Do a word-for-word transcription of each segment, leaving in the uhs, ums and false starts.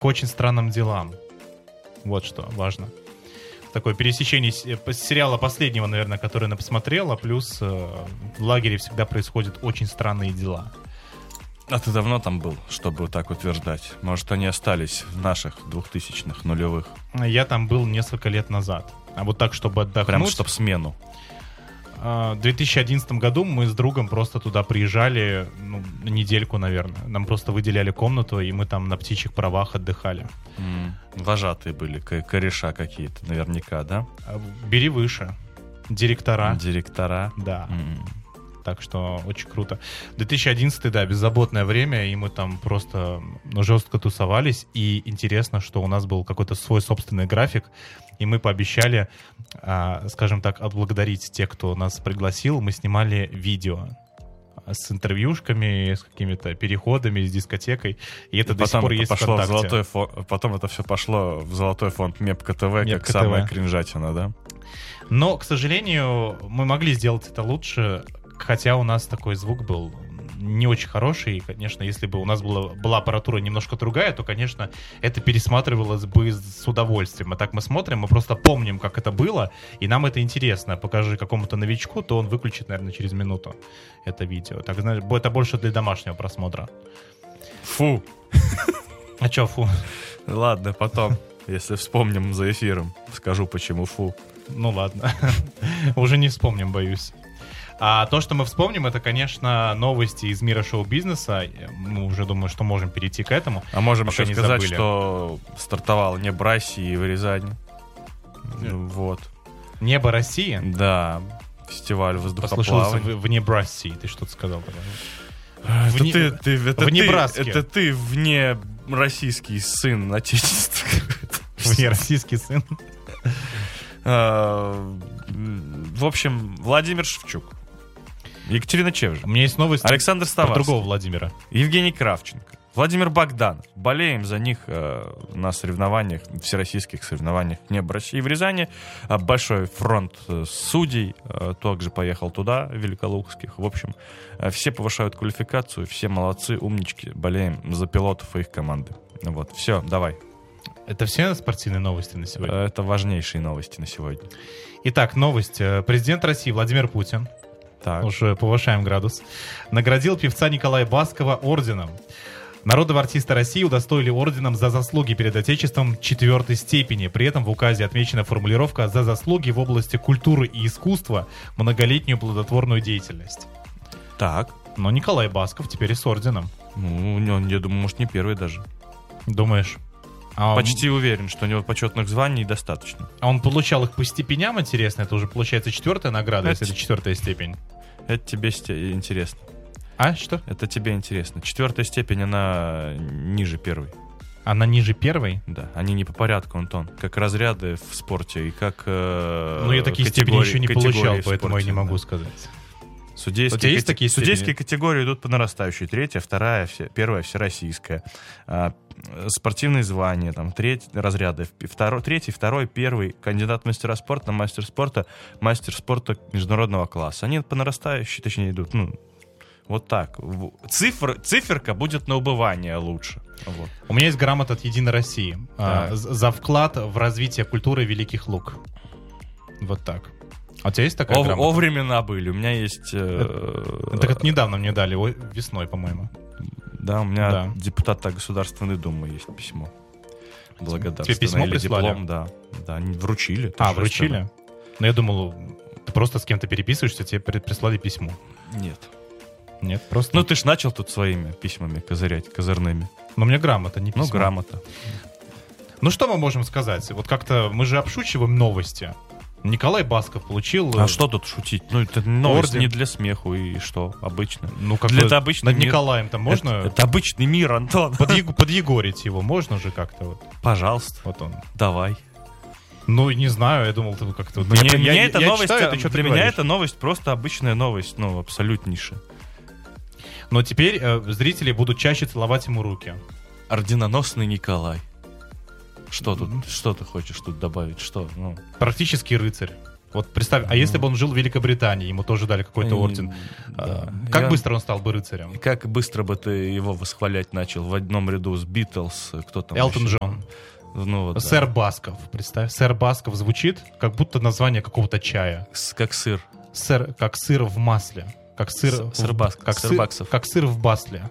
к очень странным делам. Вот что важно. Такое пересечение сериала последнего, наверное, который она посмотрела, плюс э, в лагере всегда происходят очень странные дела. А ты давно там был, чтобы вот так утверждать? Может, они остались в наших двухтысячных, нулевых? Я там был несколько лет назад. А вот так, чтобы отдохнуть... Прям, чтоб смену. В две тысячи одиннадцатом году мы с другом просто туда приезжали, ну, на недельку, наверное. Нам просто выделяли комнату, и мы там на птичьих правах отдыхали. Mm. Вожатые были, кореша какие-то, наверняка, да? Бери выше. Директора. Директора. Да. Mm. Так что очень круто. две тысячи одиннадцатый, да, беззаботное время, и мы там просто ну, жестко тусовались. И интересно, что у нас был какой-то свой собственный график, и мы пообещали, а, скажем так, отблагодарить тех, кто нас пригласил. Мы снимали видео с интервьюшками, с какими-то переходами, с дискотекой. И это и до сих пор есть пошло ВКонтакте. В золотой фон, потом это все пошло в золотой фонд Мепка ТВ, как самая кринжатина, да? Но, к сожалению, мы могли сделать это лучше, хотя у нас такой звук был не очень хороший. И, конечно, если бы у нас была, была аппаратура немножко другая, то, конечно, это пересматривалось бы с удовольствием. А так мы смотрим, мы просто помним, как это было, и нам это интересно. Покажи какому-то новичку, то он выключит, наверное, через минуту это видео. Так, знаешь, это больше для домашнего просмотра. Фу. А чё фу? Ладно, потом, если вспомним за эфиром, скажу, почему фу. Ну ладно. Уже не вспомним, боюсь. А то, что мы вспомним, это, конечно, новости из мира шоу-бизнеса. Мы уже, думаю, что можем перейти к этому. А можем еще сказать, забыли. Что стартовал «Небо России» в Рязани. Вот. «Небо России»? Да. Фестиваль воздухоплавания. Послушался в, в «Небо России». Ты что-то сказал? Это в, ты, ты, это в ты, Небраске. Это ты вне российский сын отечества. Вне российский сын. В общем, Владимир Шевчук, Екатерина Чевжик, у меня есть новость Александр Ставарский, про другого Владимира, Евгений Кравченко, Владимир Богданов. Болеем за них э, на соревнованиях, всероссийских соревнованиях «Небо России» в Рязани. Большой фронт судей э, также поехал туда, великолукских. В общем, э, все повышают квалификацию, все молодцы, умнички. Болеем за пилотов и их команды. Вот, все, давай. Это все спортивные новости на сегодня? Это важнейшие новости на сегодня. Итак, новость. Президент России Владимир Путин, так. уже повышаем градус, наградил певца Николая Баскова орденом. Народного артиста России удостоили орденом за заслуги перед Отечеством четвертой степени. При этом в указе отмечена формулировка «за заслуги в области культуры и искусства, многолетнюю плодотворную деятельность». Так. Но Николай Басков теперь и с орденом. Ну, я думаю, может, не первый даже. Думаешь? А Почти он... уверен, что у него почетных званий достаточно. А он получал их по степеням, интересно? Это уже получается четвертая награда, это... если это четвертая степень. Это тебе сте... интересно. А, что? Это тебе интересно. Четвертая степень, она ниже первой. Она ниже первой? Да, они не по порядку, Антон. Как разряды в спорте и как э, Ну, я такие степени еще не получал, поэтому я не могу да. сказать. Судейские, У тебя есть такие судейские категории идут по нарастающей. Третья, вторая, все, первая всероссийская. А, спортивные звания, там, треть, разряды. Второй, третий, второй, первый. Кандидат в мастера спорта, мастер спорта, мастер спорта международного класса. Они по нарастающей, точнее, идут, ну, вот так. Цифр, циферка будет на убывание лучше. Вот. У меня есть грамота от «Единой России» а, за вклад в развитие культуры Великих Луг. Вот так. А у тебя есть такая о, грамота? О, времена были. У меня есть... Э, так это недавно мне дали, весной, по-моему. Да, у меня да. депутата Государственной Думы есть письмо. Благодарственное. Тебе письмо или прислали? Диплом, да. Да, они вручили. А, вручили? Ну, я думал, ты просто с кем-то переписываешься, тебе прислали письмо. Нет. Нет, просто... Ну, ты ж начал тут своими письмами козырять, козырными. Но у меня грамота, не письмо. Ну, грамота. Ну, что мы можем сказать? Вот как-то мы же обшучиваем новости. Николай Басков получил... А что тут шутить? Ну, это новость орден. Не для смеху, и что? Обычно. Ну, как для это обычный над мир. Николаем-то можно... Это, это обычный мир, Антон. Подъего- подъегорить его можно же как-то вот? Пожалуйста. Вот он. Давай. Ну, не знаю, я думал, ты как-то... Мне, я, мне я, эта я новость, читаю, ты что для ты меня говоришь? эта новость просто обычная новость, ну, абсолютнейшая. Но теперь э, зрители будут чаще целовать ему руки. Орденоносный Николай. Что тут? Mm-hmm. Что ты хочешь тут добавить? Что? Ну. Практически рыцарь. Вот представь, а если бы он жил в Великобритании, ему тоже дали какой-то орден, Да. как Я- быстро он стал бы рыцарем? Как быстро бы ты его восхвалять начал в одном ряду с Битлз, кто там Элтон еще? Джон. Ну, вот, да. Сэр Басков, представь. Сэр Басков звучит, как будто название какого-то чая. С- Как сыр. Сыр, как сыр в масле. Как сыр, С- в- сыр Басков, как, сыр сыр, Баксов. как сыр в Басле.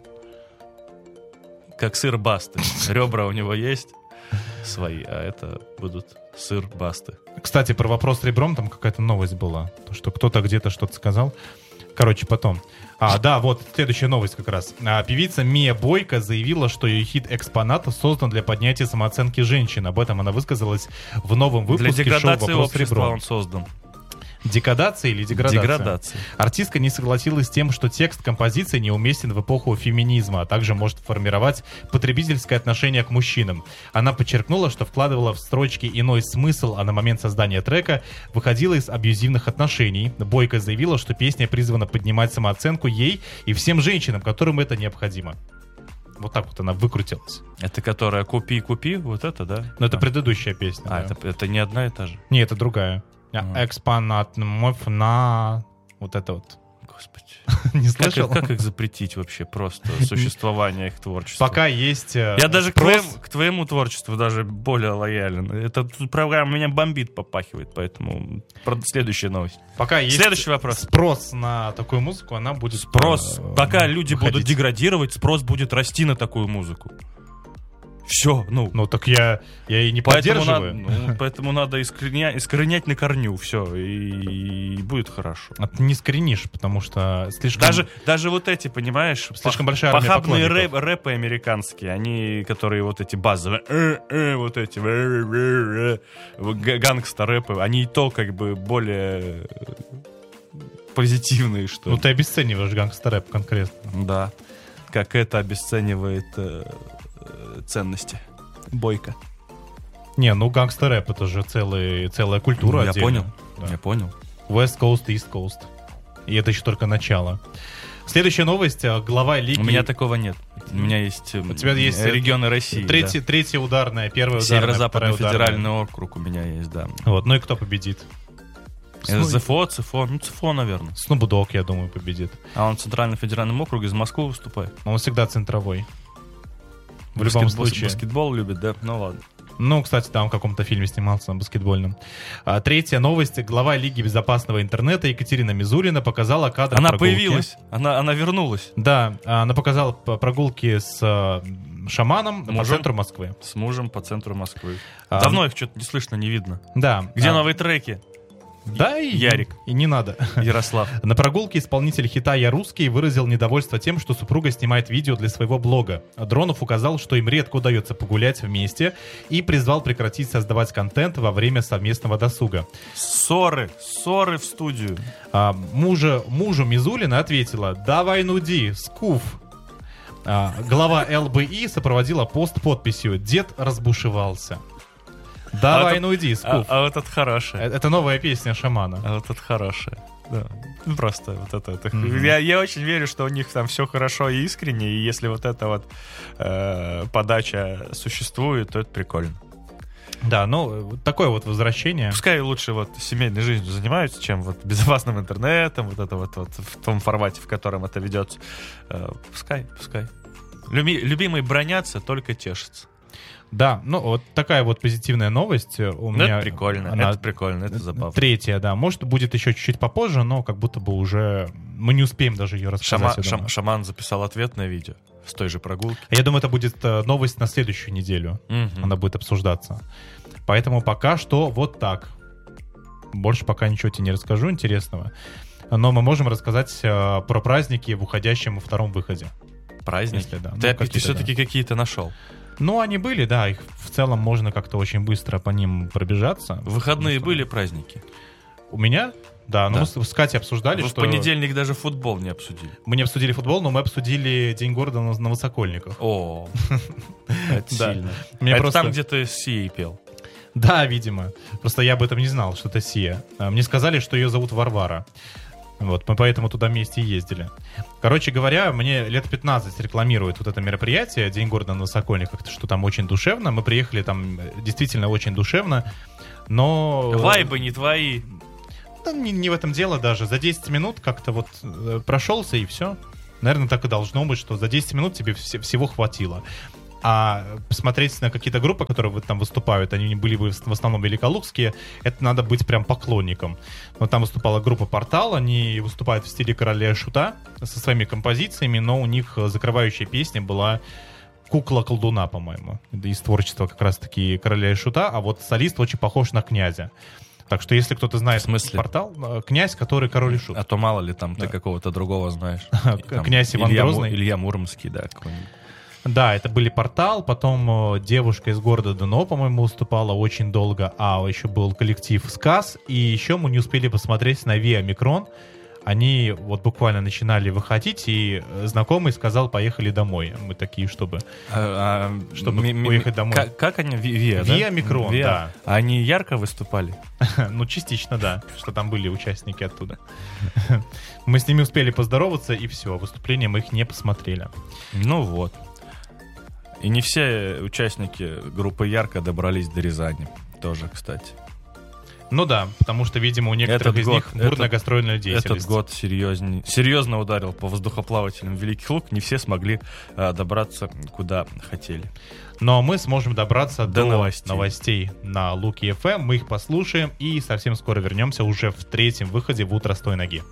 Как сыр Басты. Ребра у него есть свои, а это будут сыр Басты. Кстати, про вопрос с ребром там какая-то новость была. То, что кто-то где-то что-то сказал. Короче, потом. А, да, вот следующая новость как раз. А, певица Мия Бойко заявила, что ее хит «Экспонат» создан для поднятия самооценки женщин. Об этом она высказалась в новом Для выпуске шоу деградации «Вопрос с общества ребром». он создан. Деградация или деградация? Деградация. Артистка не согласилась с тем, что текст композиции неуместен в эпоху феминизма, а также может формировать потребительское отношение к мужчинам. Она подчеркнула, что вкладывала в строчки иной смысл, а на момент создания трека выходила из абьюзивных отношений. Бойко заявила, что песня призвана поднимать самооценку ей и всем женщинам, которым это необходимо. Вот так вот она выкрутилась. Это которая «Купи, купи», вот это, да? Но это А, предыдущая песня. а, да. это, это не одна и та же. Не, это другая. Ага. Экспонат, мов на... Вот это вот. Господи. Не Как, слышал? как их запретить вообще просто, существование их творчества? Пока есть э, Я даже к спрос. твоему, к твоему творчеству даже более лоялен. Это тут программа меня бомбит, попахивает, поэтому про- следующая новость. Пока есть Следующий вопрос. спрос на такую музыку, она будет... Спрос. э, Пока люди выходить. будут деградировать, спрос будет расти на такую музыку. Все, ну. Ну, так я, я и не Поэтому, поддерживаю. надо, ну, поэтому надо искореня- искоренять на корню, все, и, и будет хорошо. А ты не скоренишь, потому что слишком... Даже, даже вот эти, понимаешь, Слишком пох- большая армия похабные поклонников. рэп, рэпы американские, они, которые вот эти базовые, э, э, вот эти э, э, э, г- гангстер-рэпы, они и то как бы более позитивные, что Ну, ли. ты обесцениваешь гангстер-рэп конкретно. Да, как это обесценивает э, э, ценности. Бойко. Не, ну гангстер-рэп это же целый, целая культура Ну, я отдельно. понял, Да. я понял. West Coast, East Coast. И это еще только начало. Следующая новость. э, Глава Лиги... У меня такого нет. У меня есть, э, У тебя есть, э, регионы России. Третья, третья ударная, первая да. ударная, Северо-западный вторая ударная. федеральный округ у меня есть, да. Вот, ну и кто победит? Это Сну- ЗФО, ЦФО, ну ЦФО, наверное. Снубдог, я думаю, победит. А он в Центральном федеральном округе из Москвы выступает. Он всегда центровой. В любом Баскетбол- случае. Баскетбол любит, да? Ну ладно. Ну, кстати, там в каком-то фильме снимался на баскетбольном. А, третья новость. Глава Лиги безопасного интернета Екатерина Мизулина показала кадры Она прогулки. появилась, она, она вернулась Да, а, она показала п- прогулки с а, шаманом по Мужем? центру Москвы. с мужем по центру Москвы. А, Давно их что-то не слышно, не видно. Да. Где а, новые треки? Да, и, Ярик. и не надо. Ярослав. На прогулке исполнитель хита «Я русский» выразил недовольство тем, что супруга снимает видео для своего блога. Дронов указал, что им редко удается погулять вместе, и призвал прекратить создавать контент во время совместного досуга. Ссоры, ссоры в студию. А, мужа, мужу Мизулина ответила: «Давай нуди, скуф». А, глава эл бэ и сопроводила пост подписью: «Дед разбушевался». Давай А вот нуди, А, скуф. а вот это хорошее. Это новая песня шамана. А вот это хорошее. Да. Ну, просто вот это. это. Мгм. Я, я очень верю, что у них там все хорошо и искренне, и если вот эта вот э, подача существует, то это прикольно. Да, ну, вот такое вот возвращение. Пускай лучше вот семейной жизнью занимаются, чем вот безопасным интернетом, вот это вот, вот в том формате, в котором это ведется. Э, пускай, пускай. Люби- любимые бронятся, только тешатся. Да, ну вот такая вот позитивная новость. У Ну, меня это прикольно, она это прикольно, это забавно. Третья, да. Может, будет еще чуть-чуть попозже, но как будто бы уже мы не успеем даже ее рассказать. Шама- я думаю. шам- шаман записал ответное видео с той же прогулки. Я думаю, это будет э, новость на следующую неделю. Мгм. Она будет обсуждаться. Поэтому пока что вот так. Больше пока ничего тебе не расскажу интересного. Но мы можем рассказать э, про праздники в уходящем во втором выходе. Праздники. Если да. Ну, Ты, опять- ты какие-то, все-таки какие-то нашел. Ну, они были, да. Их в целом можно как-то очень быстро по ним пробежаться. В выходные Потому что- были праздники. У меня? Да, ну Да. мы с, с Катей обсуждали, Вы в что... понедельник даже футбол не обсудили. Мы не обсудили футбол, но мы обсудили День города на, на Высокольниках. О, это Да. сильно. Мне Это просто... там, где ты с Сией пел. Да, видимо. Просто я об этом не знал, что это Сия. А, Мне сказали, что ее зовут Варвара. Вот, мы поэтому туда вместе и ездили. Короче говоря, мне лет пятнадцать рекламируют вот это мероприятие День города на Сокольниках, что там очень душевно. Мы приехали там э, действительно очень душевно, но... Вайбы не твои. Да, не, не в этом дело даже. За десять минут как-то вот э, прошелся, и все. Наверное, так и должно быть, что за десять минут тебе вс- всего хватило. А посмотреть на какие-то группы, которые вот там выступают, они были бы в основном великолукские, это надо быть прям поклонником. Но там выступала группа «Портал», они выступают в стиле «Короля и Шута» со своими композициями, но у них закрывающая песня была «Кукла-колдуна», по-моему. Из творчества как раз-таки «Короля и Шута», а вот солист очень похож на «Князя». Так что если кто-то знает «Портал», князь, который король и шут. А то мало ли там да. ты какого-то другого знаешь. Князь Иван Илья, Грозный. Илья Муромский, да, какой-нибудь. Да, это были «Портал», потом девушка из города Дно, по-моему, выступала очень долго, а еще был коллектив «Сказ», и еще мы не успели посмотреть на «Виа Микрон». Они вот буквально начинали выходить, и знакомый сказал: поехали домой. Мы такие, чтобы, а, чтобы ми- уехать домой. Как, как они? Виа, да? Виа Микрон, Виа. да. А они ярко выступали? Ну, частично, да, что там были участники оттуда. Мы с ними успели поздороваться, и все, выступления мы их не посмотрели. Ну вот. И не все участники группы «Ярко» добрались до Рязани. Тоже, кстати. Ну да, потому что, видимо, у некоторых этот из год, них бурная этот, гастрольная деятельность. Этот год серьезно, серьезно ударил по воздухоплавателям Великих Луг. Не все смогли а, добраться куда хотели. Но мы сможем добраться до, до новостей. новостей на Луки эф эм. Мы их послушаем и совсем скоро вернемся уже в третьем выходе в «Утро с той ноги».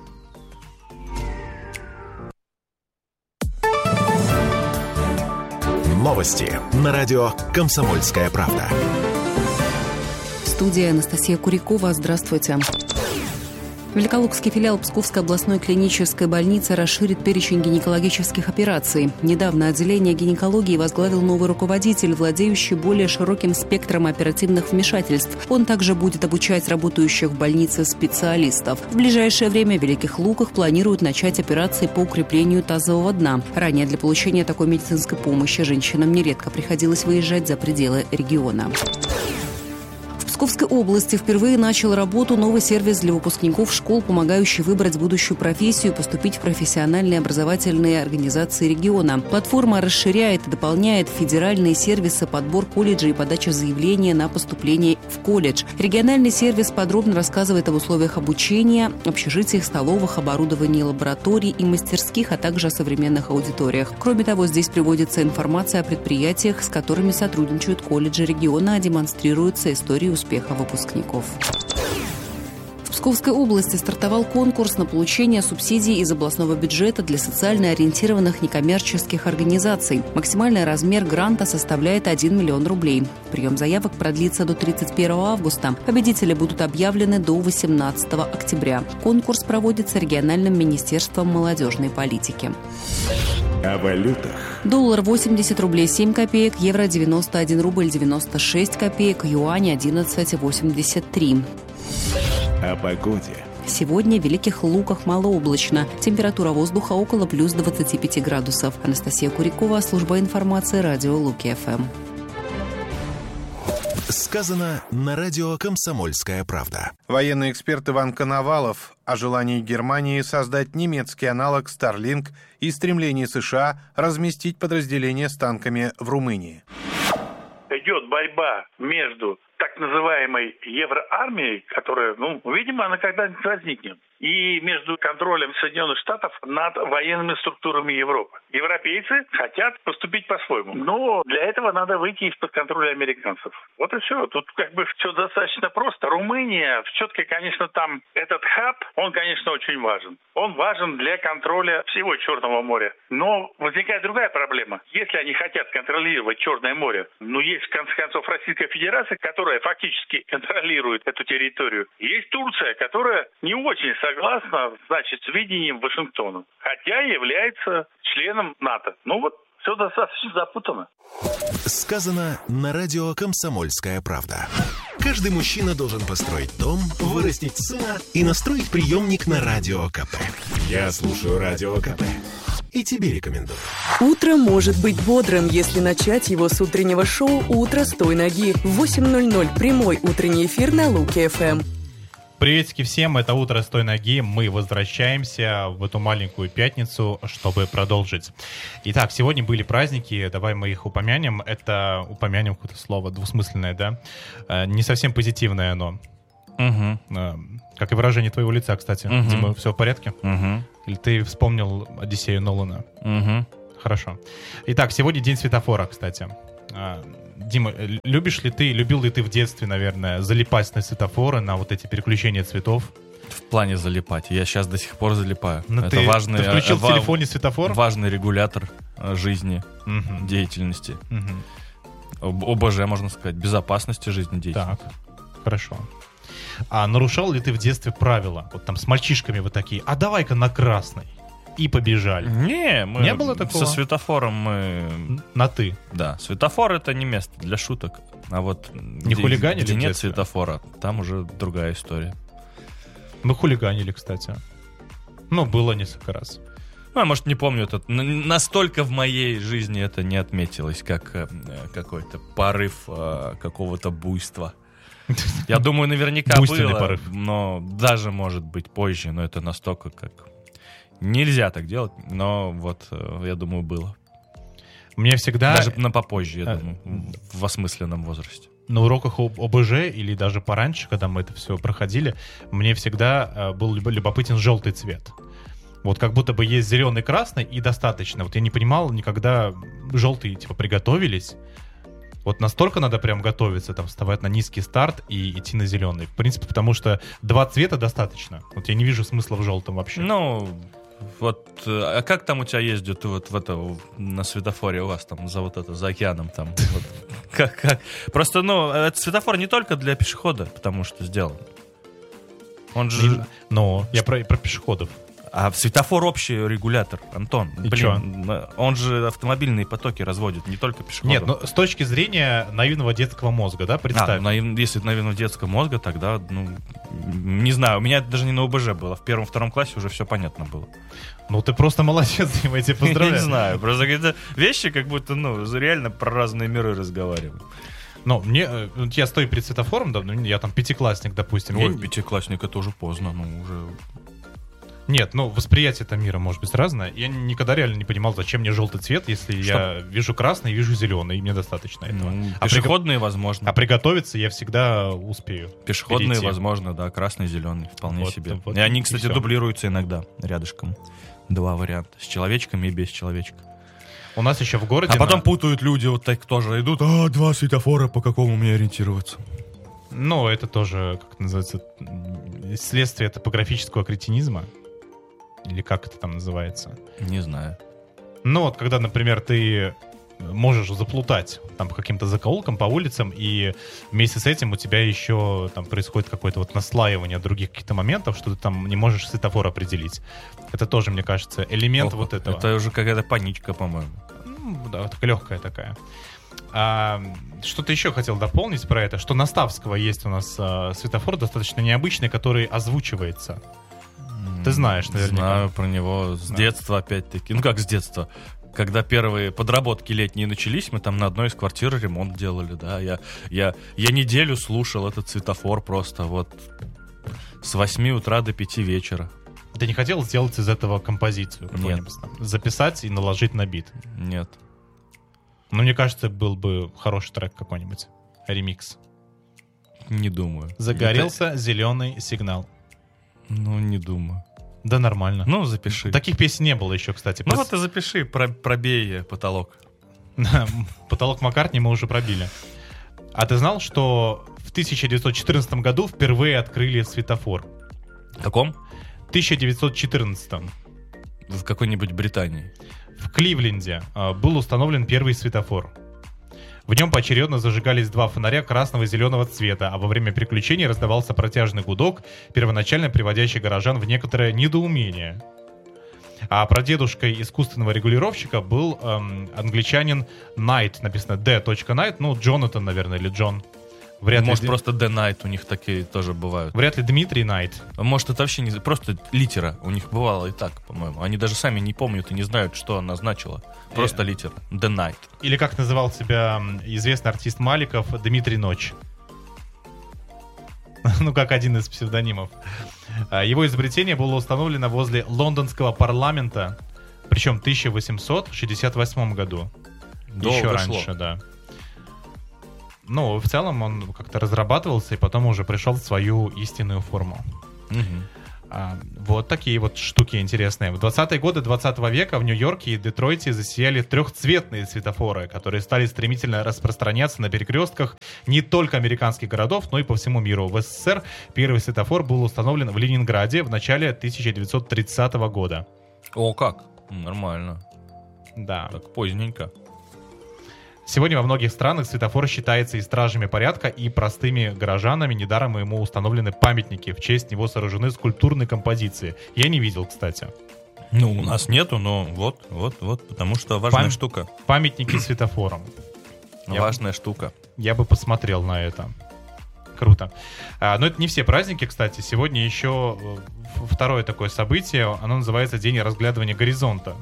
Новости на радио «Комсомольская правда». Студия Анастасия Курякова. Здравствуйте. Великолукский филиал Псковской областной клинической больницы расширит перечень гинекологических операций. Недавно отделение гинекологии возглавил новый руководитель, владеющий более широким спектром оперативных вмешательств. Он также будет обучать работающих в больнице специалистов. В ближайшее время в Великих Луках планируют начать операции по укреплению тазового дна. Ранее для получения такой медицинской помощи женщинам нередко приходилось выезжать за пределы региона. В Псковской области впервые начал работу новый сервис для выпускников школ, помогающий выбрать будущую профессию и поступить в профессиональные образовательные организации региона. Платформа расширяет и дополняет федеральные сервисы, подбор колледжей и подача заявления на поступление в колледж. Региональный сервис подробно рассказывает об условиях обучения, общежитиях, столовых, оборудовании лабораторий и мастерских, а также о современных аудиториях. Кроме того, здесь приводится информация о предприятиях, с которыми сотрудничают колледжи региона, а демонстрируются истории успеха успеха выпускников. В Псковской области стартовал конкурс на получение субсидий из областного бюджета для социально ориентированных некоммерческих организаций. Максимальный размер гранта составляет один миллион рублей. Прием заявок продлится до тридцать первого августа. Победители будут объявлены до восемнадцатого октября. Конкурс проводится региональным министерством молодежной политики. О валютах. Доллар восемьдесят рублей семь копеек, евро девяносто один рубль девяносто шесть копеек, юань одиннадцать восемьдесят три. О погоде. Сегодня в Великих Луках малооблачно. Температура воздуха около плюс двадцати пяти градусов. Анастасия Курякова, служба информации, радио Луки эф эм. Сказано на радио «Комсомольская правда». Военный эксперт Иван Коновалов о желании Германии создать немецкий аналог Starlink и стремлении США разместить подразделения с танками в Румынии. Идет борьба между так называемой евроармией, которая, ну, видимо, она когда-нибудь возникнет, и между контролем Соединенных Штатов над военными структурами Европы. Европейцы хотят поступить по-своему, но для этого надо выйти из-под контроля американцев. Вот и все. Тут как бы все достаточно просто. Румыния, все-таки, конечно, там этот хаб, он, конечно, очень важен. Он важен для контроля всего Черного моря. Но возникает другая проблема. Если они хотят контролировать Черное море, ну, есть, в конце концов, Российская Федерация, которая фактически контролирует эту территорию. Есть Турция, которая не очень согласна, значит, с видением Вашингтона, хотя является членом НАТО. Ну вот, все достаточно запутано. Сказано на радио «Комсомольская правда». Каждый мужчина должен построить дом, вырастить сына и настроить приемник на Радио КП. Я слушаю Радио КП и тебе рекомендую. Утро может быть бодрым, если начать его с утреннего шоу «Утро с той ноги». В восемь ноль ноль прямой утренний эфир на Луки эф эм. Приветики всем, это «Утро с той ноги». Мы возвращаемся в эту маленькую пятницу, чтобы продолжить. Итак, сегодня были праздники, давай мы их упомянем. Это упомянем какое-то слово двусмысленное, да? Не совсем позитивное оно. Угу. А, как и выражение твоего лица, кстати. Мгм. Дима, все в порядке? Угу. Или ты вспомнил Одиссею Нолана? Угу. Хорошо. Итак, сегодня день светофора, кстати. А, Дима, э, любишь ли ты, любил ли ты в детстве, наверное, залипать на светофоры, на вот эти переключения цветов? В плане залипать. Я сейчас до сих пор залипаю. Ну, Это ты, важный, ты включил э, в ва- телефоне светофор? важный регулятор э, жизни, Мгм. деятельности. Мгм. Об- ОБЖ, можно сказать, безопасности жизни деятельности. Так, хорошо. А нарушал ли ты в детстве правила? Вот там с мальчишками вы такие, а давай-ка на красный. И побежали. Не, мы Не было такого? со светофором мы... На ты. Да, светофор — это не место для шуток. А вот где, хулиганили где в нет детстве? светофора, там уже другая история. Мы хулиганили, кстати. Ну, было несколько раз. Ну, я, может, не помню, это н- настолько в моей жизни это не отметилось, как э, какой-то порыв э, какого-то буйства. Я думаю, наверняка Буйственный было, порыв. но даже, может быть, позже, но это настолько как... Нельзя так делать, но вот, э, я думаю, было. Мне всегда Даже на попозже, я А, думаю, в в осмысленном возрасте. на уроках об- ОБЖ или даже пораньше, когда мы это все проходили, мне всегда э, был любо- любопытен желтый цвет. Вот как будто бы есть зеленый, красный и достаточно. Вот я не понимал никогда, желтые типа приготовились. Вот настолько надо прям готовиться, там, вставать на низкий старт и идти на зеленый. В принципе, потому что два цвета достаточно. Вот я не вижу смысла в желтом вообще. Ну, вот, э, а как там у тебя ездят вот в это, в- на светофоре у вас там, за вот это, за океаном там? вот? Как, как? Просто, ну, этот светофор не только для пешехода, потому что сделан. Он же... Но я про, про пешеходов. А светофор общий регулятор, Антон. И Блин, он же автомобильные потоки разводит, не только пешеходов. Нет, ну с точки зрения наивного детского мозга, да, представь. А, наив- если наивного детского мозга, тогда, ну, не знаю, у меня это даже не на ОБЖ было. В первом-втором классе уже все понятно было. Ну ты просто молодец, Дима, я тебя поздравляю. Я не знаю, просто какие-то вещи, как будто, ну, реально про разные миры разговариваем. Но мне, э, вот я стою перед светофором, да, ну, я там пятиклассник, допустим. я- Ой, пятиклассник, это уже поздно, ну, уже... Нет, ну восприятие-то мира может быть разное. Я никогда реально не понимал, зачем мне желтый цвет, если Что? я вижу красный и вижу зеленый, и мне достаточно этого. Ну, а, приго- пешеходные, возможно. а приготовиться я всегда успею. Пешеходные, перейти. возможно, да, красный, зеленый, вполне Вот, себе. вот, и они, и кстати, всё. дублируются иногда рядышком. Два варианта. С человечками и без человечка. У нас еще в городе... А потом на- путают люди, вот так тоже идут. А, два светофора, по какому мне ориентироваться? Ну, это тоже, как это называется, м, следствие топографического кретинизма. Или как это там называется. Не знаю. Ну, вот когда, например, ты можешь заплутать там по каким-то закоулкам, по улицам, и вместе с этим у тебя еще там происходит какое-то вот наслаивание других каких-то моментов, что ты там не можешь светофор определить. Это тоже, мне кажется, элемент Ох, вот этого. Это уже какая-то паничка, по-моему. Ну, да, так легкая такая. А, что-то еще хотел дополнить про это, что на Ставского есть у нас а, светофор достаточно необычный, который озвучивается. Ты знаешь, наверняка. Знаю про него с Да. детства, опять-таки. Ну, как с детства. Когда первые подработки летние начались, мы там на одной из квартир ремонт делали, да. Я, я, я неделю слушал этот светофор просто вот с восьми утра до пяти вечера. Ты не хотел сделать из этого композицию какую-нибудь там? Записать и наложить на бит? Нет. Ну, мне кажется, был бы хороший трек какой-нибудь. Ремикс. Не думаю. Загорелся зеленый сигнал. Это- Ну, не думаю. Да нормально. Ну, запиши. Таких песен не было еще, кстати. Ну Прос- вот и запиши, про- пробей потолок. Потолок Маккартни мы уже пробили. А ты знал, что в тысяча девятьсот четырнадцатом году впервые открыли светофор? В каком? В тысяча девятьсот четырнадцатом В какой-нибудь Британии. в Кливленде а, был установлен первый светофор. В нем поочередно зажигались два фонаря красного и зеленого цвета, а во время переключения раздавался протяжный гудок, первоначально приводящий горожан в некоторое недоумение. А прадедушкой искусственного регулировщика был эм, англичанин Найт, написано D. Найт, ну, Джонатан, наверное, или Джон. Вряд Может, ли, просто The Night, у них такие тоже бывают. вряд ли Дмитрий Найт. Может, это вообще не... Просто литера. У них бывало и так, по-моему. Они даже сами не помнят и не знают, что она значила. Просто Э. литера. The Night. Или как называл себя м, известный артист Маликов, Дмитрий Ночь. Ну, как один из псевдонимов. А, Его изобретение было установлено возле лондонского парламента, причем в тысяча восемьсот шестьдесят восьмом году. Долго Еще шло. раньше, да. Ну, в целом он как-то разрабатывался и потом уже пришел в свою истинную форму. Угу. А, вот такие вот штуки интересные. В двадцатые годы двадцатого века в Нью-Йорке и Детройте засияли трехцветные светофоры, которые стали стремительно распространяться на перекрестках не только американских городов, но и по всему миру. В СССР первый светофор был установлен в Ленинграде в начале тысяча девятьсот тридцатого года. О, как? Нормально. Да. Так поздненько. Сегодня во многих странах светофор считается и стражами порядка, и простыми горожанами. Недаром ему установлены памятники. В честь него сооружены скульптурные композиции. Я не видел, кстати. Ну, у нас нету, но вот, вот, вот, потому что важная Пам- штука. Памятники светофорам. Я Важная бы, штука. Я бы посмотрел на это. Круто. А, но это не все праздники, кстати. Сегодня еще второе такое событие. Оно называется День разглядывания горизонта.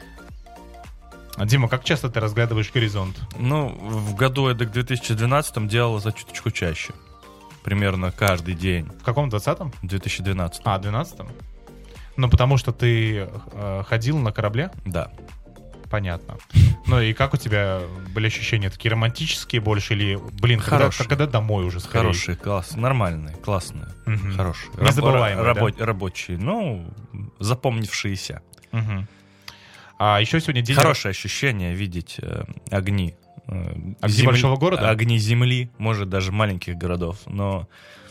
Дима, как часто ты разглядываешь горизонт? Ну, в году эдак две тысячи двенадцатом делал за чуточку чаще. Примерно каждый день. В каком двадцатом? В две тысячи двенадцатом. А, двенадцатом? Ну, потому что ты э, ходил на корабле? Да. Понятно. Ну и как у тебя были ощущения? Такие романтические больше или, блин, когда, Хорошие. когда домой уже скорее? Хорошие, класс, нормальные, классные, Мгм. хорошие. Незабываемые, Рабо- рабо- Рабочие, ну, запомнившиеся. Мгм. А еще сегодня день... Хорошее ощущение видеть э, огни. э, Огни большого города? Огни земли, может, даже маленьких городов, но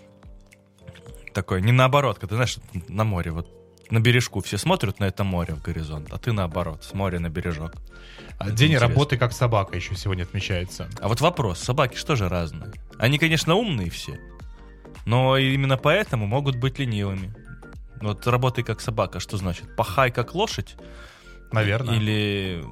такое, не наоборот, когда, знаешь, на море, вот на бережку все смотрят на это море в горизонт, а ты наоборот, с моря на бережок. А Это День интересно. работы как собака еще сегодня отмечается. А вот вопрос, собаки что же разные? Они, конечно, умные все, но именно поэтому могут быть ленивыми. Вот работай как собака, что значит? Пахай как лошадь? Наверное. Или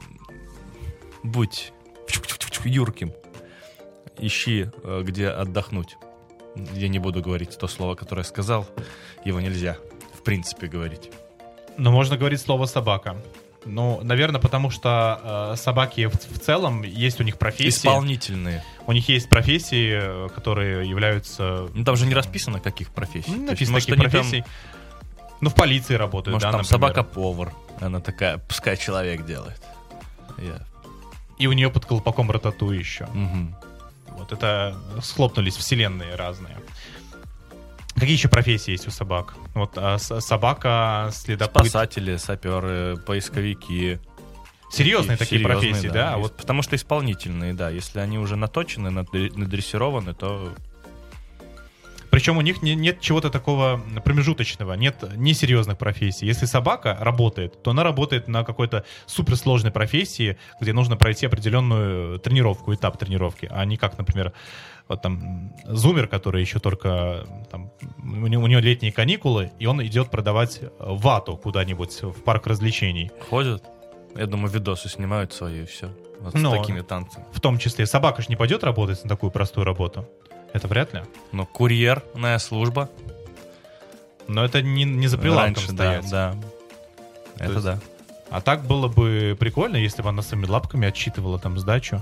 будь юрким. Ищи, э, где отдохнуть. Я не буду говорить то слово, которое я сказал. Его нельзя, в принципе, говорить. Но можно говорить слово «собака». Ну, наверное, потому что э, собаки в, в целом, есть у них профессии. Исполнительные. У них есть профессии, э, которые являются... Ну, там же не расписано, каких профессий. Ну, То есть, написано, может, какие они там- профессии. Ну, в полиции работают, Может, да, там например. собака-повар. Она такая, пускай человек делает. Я- И у нее под колпаком рататуй еще. Мгм. Вот это схлопнулись вселенные разные. Какие еще профессии есть у собак? Вот а, с- собака, следопыт. Спасатели, саперы, поисковики. Серьезные такие Серьезные, профессии, да? А Есть- вот Потому что исполнительные, да. Если они уже наточены, надре- надрессированы, то... причем у них не- нет чего-то такого промежуточного, нет несерьезных профессий. Если собака работает, то она работает на какой-то суперсложной профессии, где нужно пройти определенную тренировку, этап тренировки, а не как, например, вот там зумер, который еще только там, у него, у него летние каникулы, и он идет продавать вату куда-нибудь в парк развлечений. Ходят. Я думаю, видосы снимают свои и все. Вот Ну, с такими танцами. В том числе собака же не пойдет работать на такую простую работу. Это вряд ли. Ну, курьерная служба. Но это не, не за прилавком Раньше, да, стоять. да. Это есть- да. А так было бы прикольно, если бы она своими лапками отсчитывала там сдачу.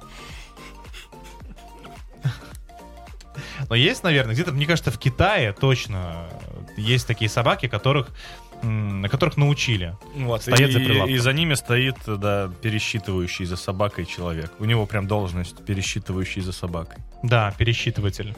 Но есть, наверное, где-то, мне кажется, в Китае точно есть такие собаки, которых, м, на которых научили. Вот, Стоять и, за прилавком. и за ними стоит, да, пересчитывающий за собакой человек. У него прям должность пересчитывающий за собакой. Да, пересчитыватель.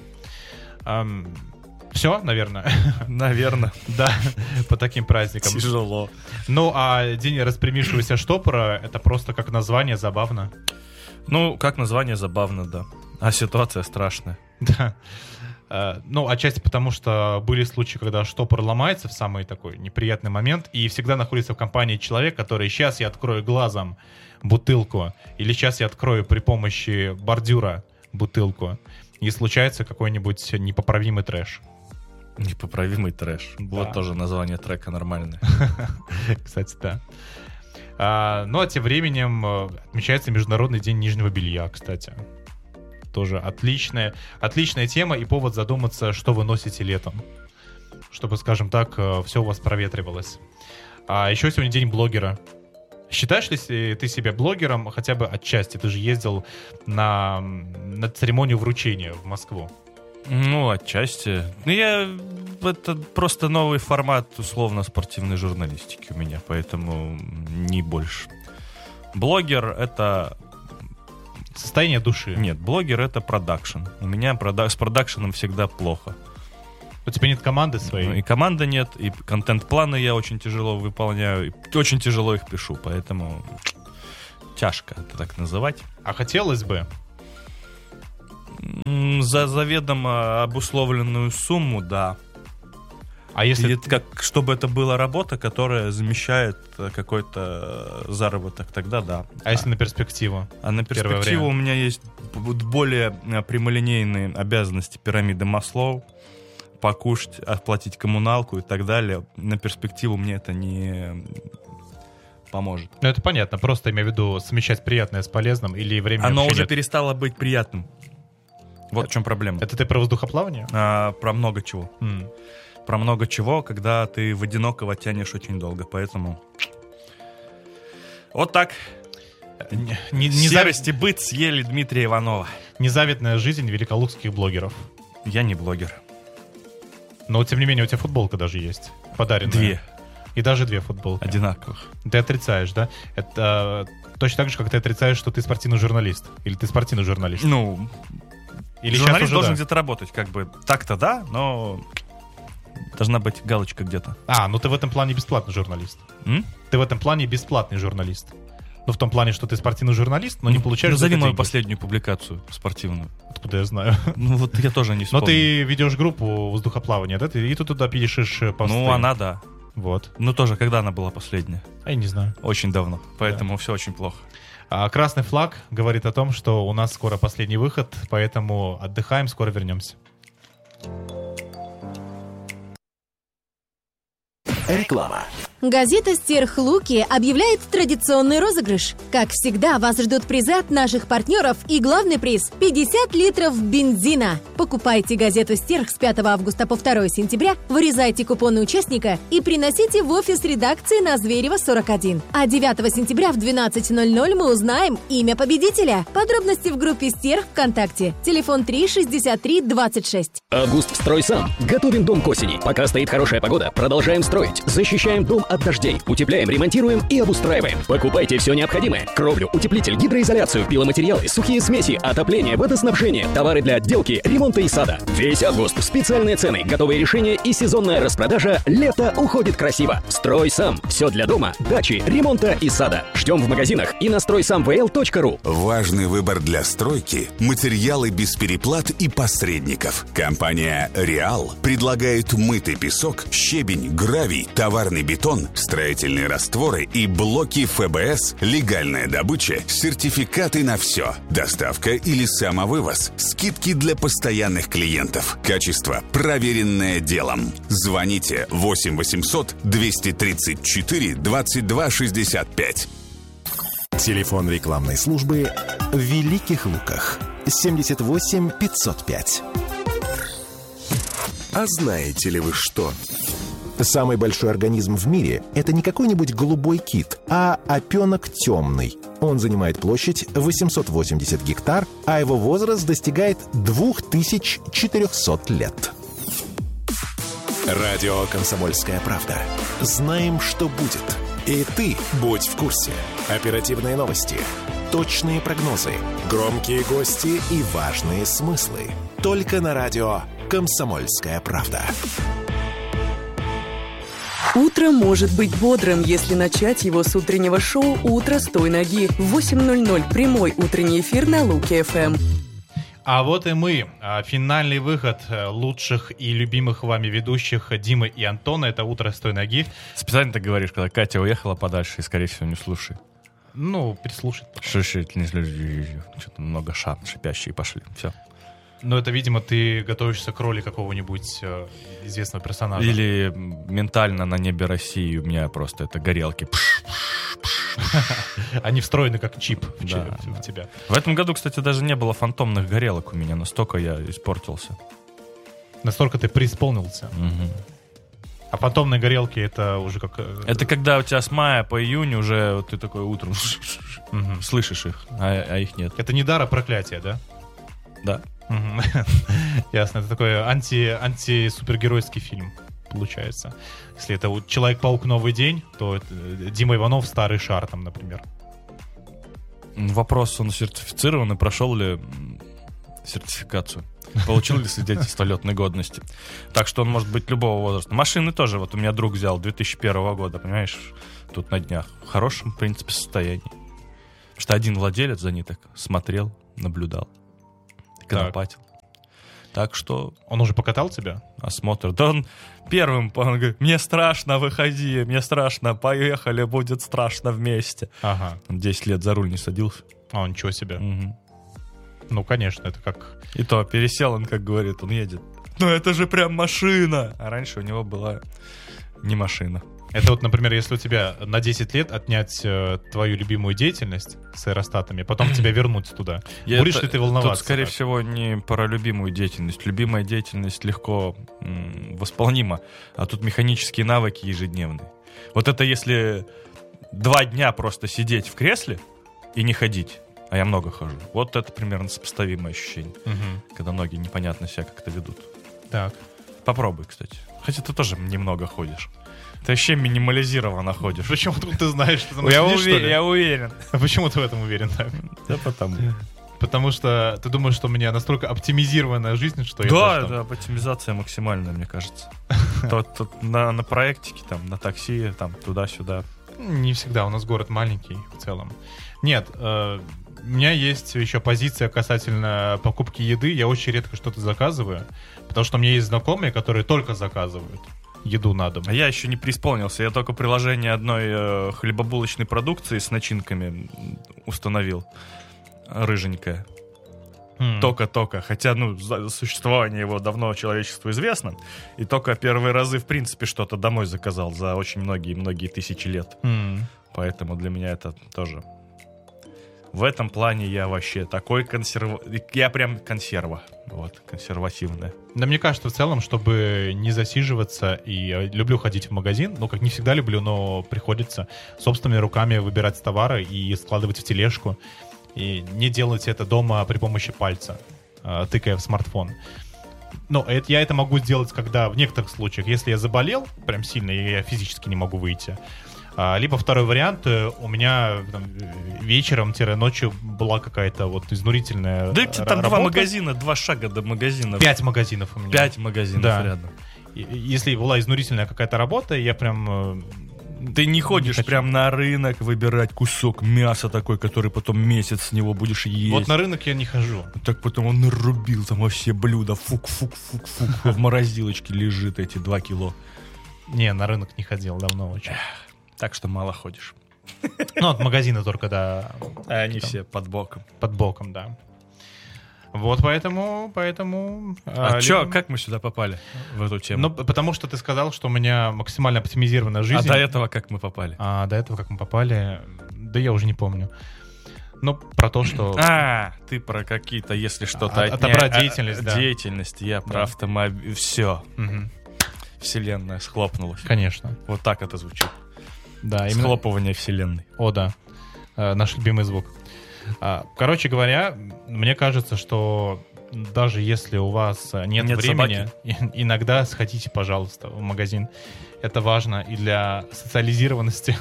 Все, наверное. Наверное. Да, по таким праздникам. Тяжело. Ну, а День распрямившегося штопора — это просто как название забавно. Ну, как название забавно, да. А ситуация страшная. Да. Э, Ну, отчасти потому, что были случаи, когда штопор ломается в самый такой неприятный момент, и всегда находится в компании человек, который сейчас я открою глазом бутылку, или сейчас я открою при помощи бордюра бутылку, и случается какой-нибудь непоправимый трэш. Непоправимый трэш. Да. Вот тоже название трека нормальное. Кстати, да. А, ну, а тем временем э, отмечается Международный день нижнего белья, кстати. Тоже отличная, отличная тема и повод задуматься, что вы носите летом. Чтобы, скажем так, все у вас проветривалось. А еще сегодня день блогера. Считаешь ли си- ты себя блогером хотя бы отчасти? Ты же ездил на, на церемонию вручения в Москву. Ну, отчасти. Ну, я... Это просто новый формат условно-спортивной журналистики у меня, поэтому не больше. Блогер — это состояние души. Нет, блогер — это продакшн. У меня прода- с продакшеном всегда плохо. У тебя нет команды своей? Ну, и команды нет, и контент-планы я очень тяжело выполняю, и очень тяжело их пишу, поэтому тяжко это так называть. А хотелось бы? За заведомо обусловленную сумму, да. А если... И как, чтобы это была работа, которая замещает какой-то заработок, тогда да. А если на перспективу? А на перспективу у меня есть более прямолинейные обязанности пирамиды Маслоу. Покушать, оплатить коммуналку и так далее. На перспективу мне это не поможет. Ну, это понятно. Просто имею в виду совмещать приятное с полезным или время... Оно уже нет. Перестало быть приятным. Вот это, в чем проблема. Это ты про воздухоплавание? А, про много чего. Mm. Про много чего, когда ты в одинокого тянешь очень долго. Поэтому... Вот так. Не, не, не Серость и зав... быт съели Дмитрия Иванова. Незавидная жизнь великолукских блогеров. Я не блогер. Но, тем не менее, у тебя футболка даже есть. Подаренная. Две. И даже две футболки. Одинаковых. Ты отрицаешь, да? Это точно так же, как ты отрицаешь, что ты спортивный журналист. Или ты спортивный журналист. Ну, Или журналист должен да? где-то работать. Как бы так-то да, но должна быть галочка где-то. А, ну ты в этом плане бесплатный журналист. М? Ты в этом плане бесплатный журналист. Ну, в том плане, что ты спортивный журналист, но не получаешь... Назови мою деньги. Последнюю публикацию спортивную. Откуда я знаю? Ну, вот я тоже не вспомню. Но ты ведешь группу воздухоплавания, да? Ты, и ты туда пишешь посты. Ну, она, да. Вот. Ну, тоже, когда она была последняя? А я не знаю. Очень давно. Поэтому да. Все очень плохо. А красный флаг говорит о том, что у нас скоро последний выход, поэтому отдыхаем, скоро вернемся. Реклама. Газета «Стерхлуки» объявляет традиционный розыгрыш. Как всегда, вас ждут призы от наших партнеров и главный приз – пятьдесят литров бензина. Покупайте газету «Стерх» с пятого августа по второе сентября, вырезайте купоны участника и приносите в офис редакции на Зверева, сорок один. А девятого сентября в двенадцать ноль ноль мы узнаем имя победителя. Подробности в группе «Стерх» ВКонтакте. Телефон три шестьдесят три двадцать шесть. Август строй сам. Готовим дом к осени. Пока стоит хорошая погода, продолжаем строить. Защищаем дом от дождей. Утепляем, ремонтируем и обустраиваем. Покупайте все необходимое. Кровлю, утеплитель, гидроизоляцию, пиломатериалы, сухие смеси, отопление, водоснабжение, товары для отделки, ремонта и сада. Весь август. Специальные цены, готовые решения и сезонная распродажа. Лето уходит красиво. Строй сам. Все для дома, дачи, ремонта и сада. Ждем в магазинах и на строй сам вэ эл точка ру. Важный выбор для стройки – материалы без переплат и посредников. Компания «Реал» предлагает мытый песок, щебень, гравий, товарный бетон, строительные растворы и блоки эф бэ эс, легальная добыча, сертификаты на все, доставка или самовывоз, скидки для постоянных клиентов, качество, проверенное делом. Звоните восемь восемьсот двести тридцать четыре двадцать два шестьдесят пять. Телефон рекламной службы в Великих Луках семьдесят восемь пятьсот пять. А знаете ли вы что? Самый большой организм в мире – это не какой-нибудь голубой кит, а опенок темный. Он занимает площадь восемьсот восемьдесят гектар, а его возраст достигает две тысячи четыреста лет. Радио «Комсомольская правда». Знаем, что будет. И ты будь в курсе. Оперативные новости, точные прогнозы, громкие гости и важные смыслы. Только на радио «Комсомольская правда». Утро может быть бодрым, если начать его с утреннего шоу «Утро с той ноги». В восемь ноль ноль прямой утренний эфир на Луки-эф эм. А вот и мы. Финальный выход лучших и любимых вами ведущих Димы и Антона. Это «Утро с той ноги». Специально так говоришь, когда Катя уехала подальше и, скорее всего, не слушай. Ну, переслушать. Шишить, не слушай. Что-то много шан, шипящие пошли. Все. Ну, это, видимо, ты готовишься к роли какого-нибудь э, известного персонажа. Или ментально на небе России у меня просто это горелки. Они встроены как чип в, да, в да. тебя. В этом году, кстати, даже не было фантомных горелок у меня. Настолько я испортился. Настолько ты преисполнился. Угу. А фантомные горелки это уже как... Это когда у тебя с мая по июнь уже вот ты такой утром угу. слышишь их, а, а их нет. Это не дар, а проклятие, да? Да. Ясно, это такой анти, анти-супергеройский фильм, получается. Если это «Человек-паук. Новый день», то это Дима Иванов «Старый шар», там, например. Вопрос, он сертифицирован и прошел ли сертификацию? Получил ли свидетельство летной годности? Так что он может быть любого возраста. Машины тоже. Вот у меня друг взял две тысячи первого года, понимаешь? Тут на днях. В хорошем, в принципе, состоянии. Потому что один владелец за ней так смотрел, наблюдал. Конопатил. Так что... Он уже покатал тебя? Осмотр. Да он первым, он говорит, мне страшно, выходи, мне страшно, поехали, будет страшно вместе. Ага. Он десять лет за руль не садился. А, ничего себе. Угу. Ну, конечно, это как... И то, пересел он, как говорит, он едет. Ну, это же прям машина! А раньше у него была не машина. Это вот, например, если у тебя на десять лет отнять э, твою любимую деятельность с аэростатами, потом тебя вернуть туда. Я Будешь это, ли ты волноваться? Тут, скорее так? всего, не про любимую деятельность. Любимая деятельность легко м, восполнима, а тут механические навыки ежедневные. Вот это если два дня просто сидеть в кресле и не ходить, а я много хожу, вот это примерно сопоставимое ощущение, Угу. когда ноги непонятно себя как-то ведут. Так. Попробуй, кстати. Хотя ты тоже немного ходишь. Ты вообще минимализированно ходишь. Почему ты знаешь, что ты мной Я, сидишь, уве- что ли? я уверен. А почему ты в этом уверен? Так? Да потому. Потому что ты думаешь, что у меня настолько оптимизированная жизнь, что я... Да, тоже там- да, оптимизация максимальная, мне кажется. Тут, тут на, на проектике, там, на такси, там, туда-сюда. Не всегда, у нас город маленький в целом. Нет, э, у меня есть еще позиция касательно покупки еды. Я очень редко что-то заказываю, потому что у меня есть знакомые, которые только заказывают еду на дом. А я еще не преисполнился. Я только приложение одной э, хлебобулочной продукции с начинками установил. Рыженькое. М. Только-только. Хотя, ну, за- существование его давно человечеству известно. И только первые разы, в принципе, что-то домой заказал за очень многие-многие тысячи лет. М. Поэтому для меня это тоже... В этом плане я вообще такой консерва... Я прям консерва. Вот, консервативная. Да мне кажется, в целом, чтобы не засиживаться, и я люблю ходить в магазин, ну, как не всегда люблю, но приходится собственными руками выбирать товары и складывать в тележку, и не делать это дома при помощи пальца, э, тыкая в смартфон. Но это, я это могу сделать, когда в некоторых случаях, если я заболел прям сильно, и я физически не могу выйти. А, либо второй вариант, э, у меня там, вечером-ночью была какая-то вот изнурительная Да р- там два работа. магазина, два шага до магазина. Пять магазинов у меня. Пять магазинов Да. рядом. И- Если была изнурительная какая-то работа, я прям... э, Ты не ходишь хочу. прям на рынок выбирать кусок мяса такой, который потом месяц с него будешь есть. Вот на рынок я не хожу. Так потом он нарубил там во все блюда. Фук-фук-фук-фук. В морозилочке лежит эти два кило. Не, на рынок не ходил давно очень. Так что мало ходишь. Ну, от магазина только, да. А они там, все под боком. под боком, да. Вот поэтому, поэтому... А, а, чё, либо- как мы сюда попали в эту тему? Ну, п- потому что ты сказал, что у меня максимально оптимизированная жизнь. а до этого как мы попали? А до этого как мы попали... Да я уже не помню. Ну, про то, что... А, ты про какие-то, если что-то... А- отня- отобрать а- деятельность, да. Деятельность, я про Да. автомобиль. Все, Мгм. вселенная схлопнулась. Конечно. Вот так это звучит. Да, именно... Схлопывание вселенной. О, да. Э, наш любимый звук. А, Короче говоря, мне кажется, что даже если у вас э, нет, Нет времени, и- иногда сходите, пожалуйста, в магазин. Это важно и для социализированности,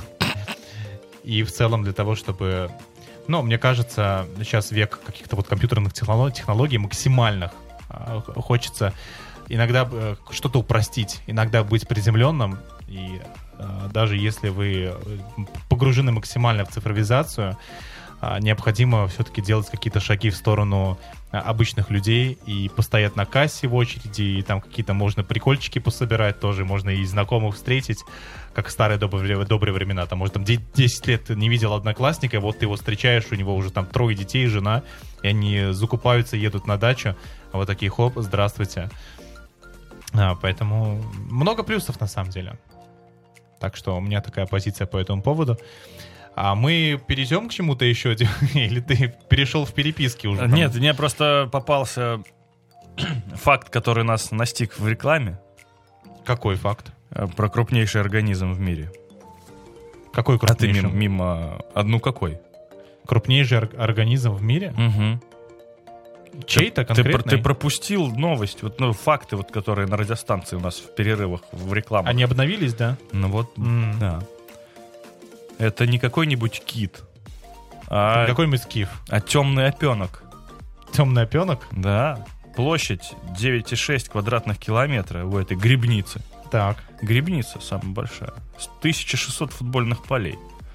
и в целом для того, чтобы... Ну, мне кажется, сейчас век каких-то вот компьютерных технолог- технологий максимальных. А, х- Хочется иногда э, что-то упростить, иногда быть приземленным. И э, даже если вы э, погружены максимально в цифровизацию, а, необходимо все-таки делать какие-то шаги в сторону а, обычных людей и постоять на кассе в очереди, и там какие-то можно прикольчики пособирать тоже, можно и знакомых встретить, как в старые добрые, добрые времена. Там, может, там де- десять лет ты не видел одноклассника, вот ты его встречаешь, у него уже там трое детей, жена, и они закупаются, едут на дачу, а вот такие, хоп, здравствуйте. А, поэтому много плюсов на самом деле. Так что у меня такая позиция по этому поводу. А мы перейдем к чему-то еще? Или ты перешел в переписки уже? там? Нет, мне просто попался факт, который нас настиг в рекламе, Какой факт? э, про крупнейший организм в мире. Какой А ты крупнейший? мимо, мимо... Одну какой? Крупнейший ор- организм в мире? Угу. Чей-то Ты, про- конкретный? ты пропустил новость, вот, ну, факты, вот, которые на радиостанции у нас в перерывах, в рекламах. Они обновились, да? Ну вот, М. да. Это не какой-нибудь кит. А, Какой-нибудь скиф. А темный опенок. Темный опенок? Да. Площадь девять целых шесть десятых квадратных километра у этой грибницы. Так. Грибница самая большая. тысяча шестьсот футбольных полей.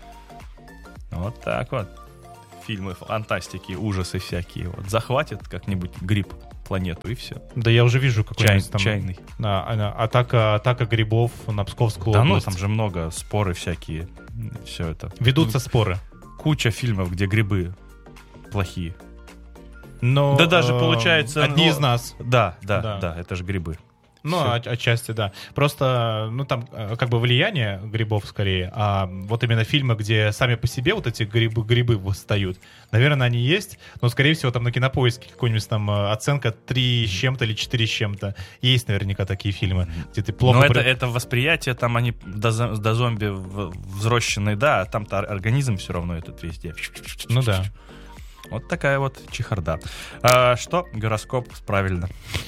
Вот так вот. Фильмы фантастики, ужасы всякие. Вот захватит как-нибудь гриб планету, и все. Да я уже вижу какой-нибудь Чай, там... чайный. А, атака, атака грибов на Псковскую Да область. ну, там же много, споры всякие. Все это. Ведутся споры. Куча фильмов, где грибы плохие. Но, да даже э, получается... Одни ну, из нас. Да, да, Да. да, это же грибы. Ну, от, отчасти, да. Просто, ну, там э, как бы влияние грибов скорее, а вот именно фильмы, где сами по себе вот эти грибы, грибы восстают, наверное, они есть, но, скорее всего, там на Кинопоиске какой-нибудь там э, оценка три с чем-то или четыре с чем-то. Есть наверняка такие фильмы, где ты плохо... Но при- это, это восприятие, там они до, зо- до зомби в- взросшенные, да, а там-то организм все равно этот везде. Ну да. Вот такая вот чехарда. А, что? Гороскоп, правильно.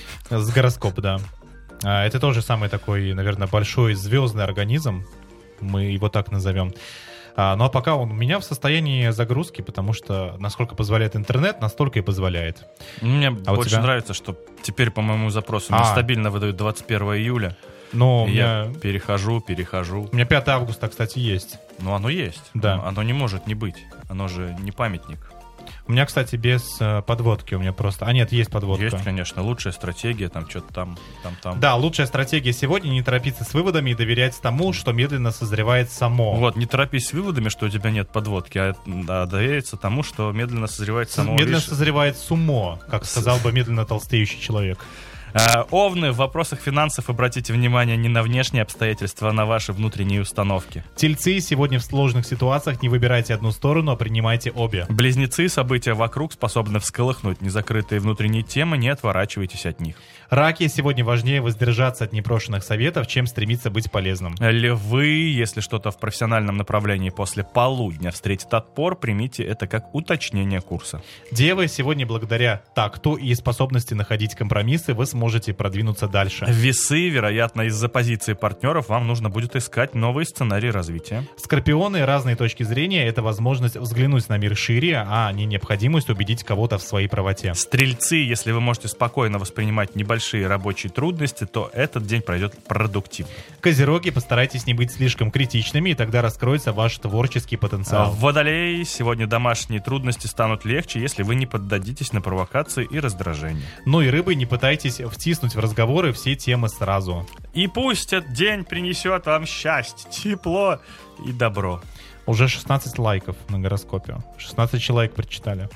С гороскопа, да. А, это тоже самый такой, наверное, большой звездный организм, мы его так назовем. А, ну а пока он у меня в состоянии загрузки, потому что насколько позволяет интернет, настолько и позволяет. Мне А у больше тебя? нравится, что теперь по моему запросу мне А. стабильно выдают двадцать первого июля. Но у И меня, я перехожу, перехожу. у меня пятого августа, кстати, есть. Ну, оно есть. Да. Но оно не может не быть. Оно же не памятник. У меня, кстати, без э, подводки, у меня просто... А нет, есть подводка. Есть, конечно, лучшая стратегия, там что-то там, там, там. Да, лучшая стратегия сегодня — не торопиться с выводами и доверять тому, что медленно созревает само. Вот, не торопись с выводами, что у тебя нет подводки, а, а довериться тому, что медленно созревает само. Медленно Видишь, созревает сумо, как сказал бы медленно толстеющий человек. А, Овны, в вопросах финансов обратите внимание не на внешние обстоятельства, а на ваши внутренние установки. Тельцы, сегодня в сложных ситуациях не выбирайте одну сторону, а принимайте обе. Близнецы, события вокруг способны всколыхнуть незакрытые внутренние темы, не отворачивайтесь от них. Раки, сегодня важнее воздержаться от непрошенных советов, чем стремиться быть полезным. Львы, если что-то в профессиональном направлении после полудня встретит отпор, примите это как уточнение курса. Девы, сегодня благодаря такту и способности находить компромиссы вы сможете продвинуться дальше. Весы, вероятно, из-за позиции партнеров вам нужно будет искать новые сценарии развития. Скорпионы, разные точки зрения — это возможность взглянуть на мир шире, а не необходимость убедить кого-то в своей правоте. Стрельцы, если вы можете спокойно воспринимать небольшие рабочие трудности, то этот день пройдет продуктивно. Козероги, постарайтесь не быть слишком критичными, и тогда раскроется ваш творческий А потенциал. Водолей, сегодня домашние трудности станут легче, если вы не поддадитесь на провокации и раздражение. Ну и рыбы, не пытайтесь втиснуть в разговоры все темы сразу. И пусть этот день принесет вам счастье, тепло и добро. Уже шестнадцать лайков на гороскопе. шестнадцать человек прочитали.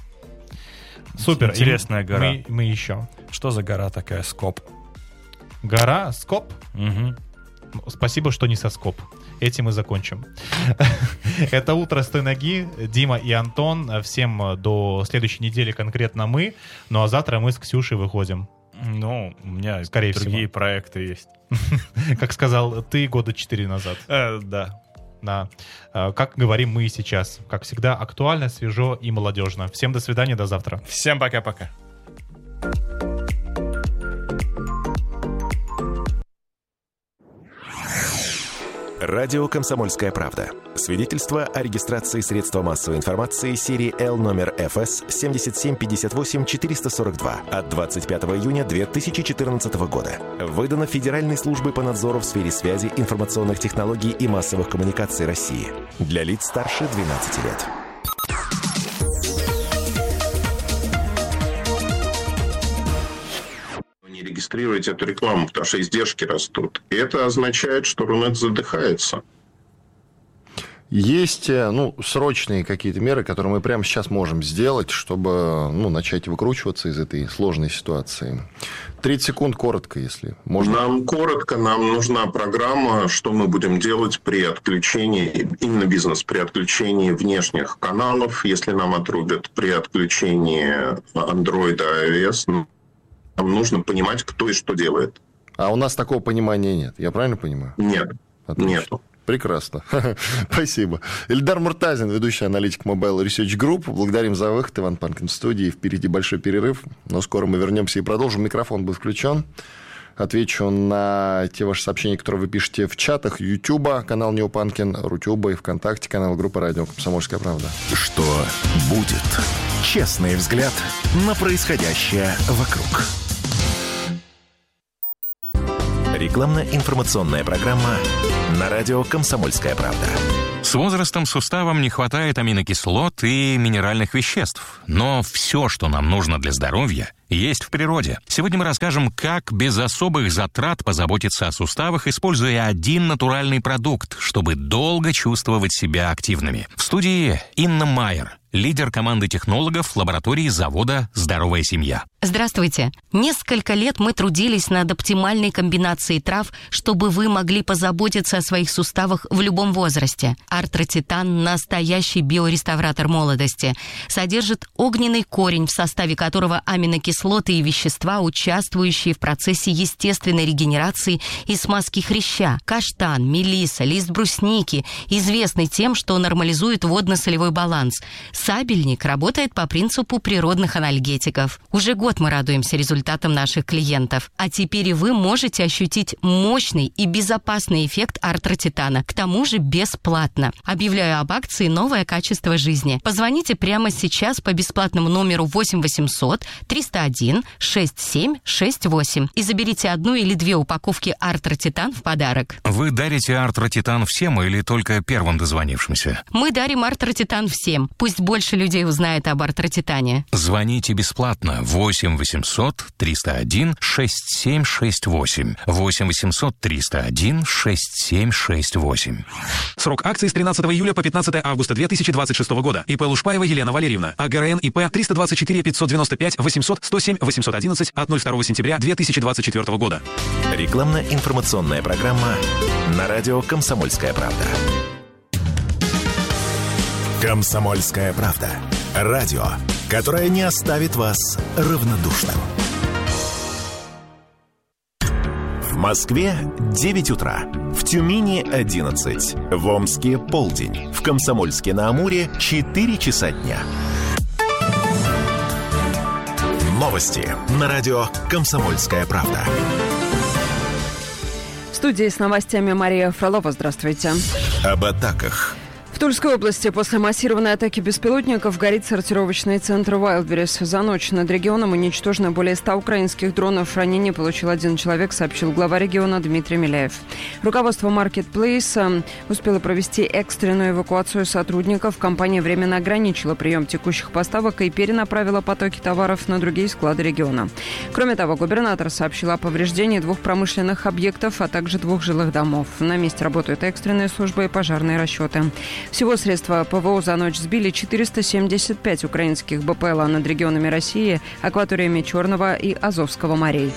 Супер. Интересная И гора. Мы, мы еще. Что за гора такая, Скоп? Гора Скоп? Угу. Спасибо, что не соскоп. Этим и закончим. Это «Утро с той ноги». Дима и Антон. Всем до следующей недели конкретно мы. Ну а завтра мы с Ксюшей выходим. Ну, у меня Скорее другие всего. проекты есть. Как сказал ты года четыре назад. Э, да. Да. Э, Как говорим мы и сейчас. Как всегда, актуально, свежо и молодежно. Всем до свидания, до завтра. Всем пока-пока. Радио «Комсомольская правда». Свидетельство о регистрации средства массовой информации серии Л номер эф эс семь семь пять восемь четыре сорок два от двадцать пятого июня две тысячи четырнадцатого года. Выдано Федеральной службой по надзору в сфере связи, информационных технологий и массовых коммуникаций России. Для лиц старше двенадцати лет. Не регистрировать эту рекламу, потому что издержки растут. И это означает, что Рунет задыхается. Есть, ну, срочные какие-то меры, которые мы прямо сейчас можем сделать, чтобы, ну, начать выкручиваться из этой сложной ситуации. тридцать секунд коротко, если можно. Нам коротко, нам нужна программа, что мы будем делать при отключении, именно бизнес, при отключении внешних каналов, если нам отрубят, при отключении Android, iOS. Нам нужно понимать, кто и что делает. А у нас такого понимания нет, я правильно понимаю? Нет, Отлично. нету. Прекрасно. Спасибо. Эльдар Муртазин, ведущий аналитик Mobile Research Group. Благодарим за выход. Иван Панкин в студии. Впереди большой перерыв, но скоро мы вернемся и продолжим. Микрофон был включен. отвечу на те ваши сообщения, которые вы пишете в чатах Ютуба, канал Неопанкин, Рутюба и ВКонтакте, канал группы «Радио Комсомольская правда». Что будет? Честный взгляд на происходящее вокруг. Рекламно-информационная программа на радио «Комсомольская правда». С возрастом суставам не хватает аминокислот и минеральных веществ. Но все, что нам нужно для здоровья, есть в природе. Сегодня мы расскажем, как без особых затрат позаботиться о суставах, используя один натуральный продукт, чтобы долго чувствовать себя активными. В студии Инна Майер, лидер команды технологов лаборатории завода «Здоровая семья». Здравствуйте. Несколько лет мы трудились над оптимальной комбинацией трав, чтобы вы могли позаботиться о своих суставах в любом возрасте. Артротитан – настоящий биореставратор молодости. Содержит огненный корень, в составе которого аминокислоты и вещества, участвующие в процессе естественной регенерации и смазки хряща. Каштан, мелиса, лист брусники известны тем, что нормализует водно-солевой баланс. Сабельник работает по принципу природных анальгетиков. Уже год мы радуемся результатам наших клиентов. А теперь и вы можете ощутить мощный и безопасный эффект артротитана. К тому же бесплатно. Объявляю об акции «Новое качество жизни». Позвоните прямо сейчас по бесплатному номеру восемь восемьсот триста один шестьдесят семь шестьдесят восемь и заберите одну или две упаковки артротитан в подарок. Вы дарите артротитан всем или только первым дозвонившимся? Мы дарим артротитан всем. Пусть больше людей узнает об артротитане. Звоните бесплатно восемь восемьсот триста один шестьдесят семь шестьдесят восемь. восемь восемьсот триста один шестьдесят семь шестьдесят восемь. Срок акции с тринадцатого июля по пятнадцатое августа две тысячи двадцать шестого года. ИП Лушпаева Елена Валерьевна. АГРН ИП триста двадцать четыре пятьсот девяносто пять восемьсот сто семь восемьсот одиннадцать от второго сентября две тысячи двадцать четвёртого года. Рекламно-информационная программа на радио «Комсомольская правда». «Комсомольская правда». Радио, которое не оставит вас равнодушным. В Москве девять утра. В Тюмени одиннадцать. В Омске полдень. В Комсомольске-на-Амуре четыре часа дня. Новости на радио «Комсомольская правда». В студии с новостями Мария Фролова. Здравствуйте. Об атаках. В Тульской области после массированной атаки беспилотников горит сортировочный центр Wildberries. За ночь над регионом уничтожено более ста украинских дронов. Ранение получил один человек, сообщил глава региона Дмитрий Миляев. Руководство Marketplace успело провести экстренную эвакуацию сотрудников. Компания временно ограничила прием текущих поставок и перенаправила потоки товаров на другие склады региона. Кроме того, губернатор сообщил о повреждении двух промышленных объектов, а также двух жилых домов. На месте работают экстренные службы и пожарные расчеты. Всего средства ПВО за ночь сбили четыреста семьдесят пять украинских БПЛА над регионами России, акваториями Черного и Азовского морей.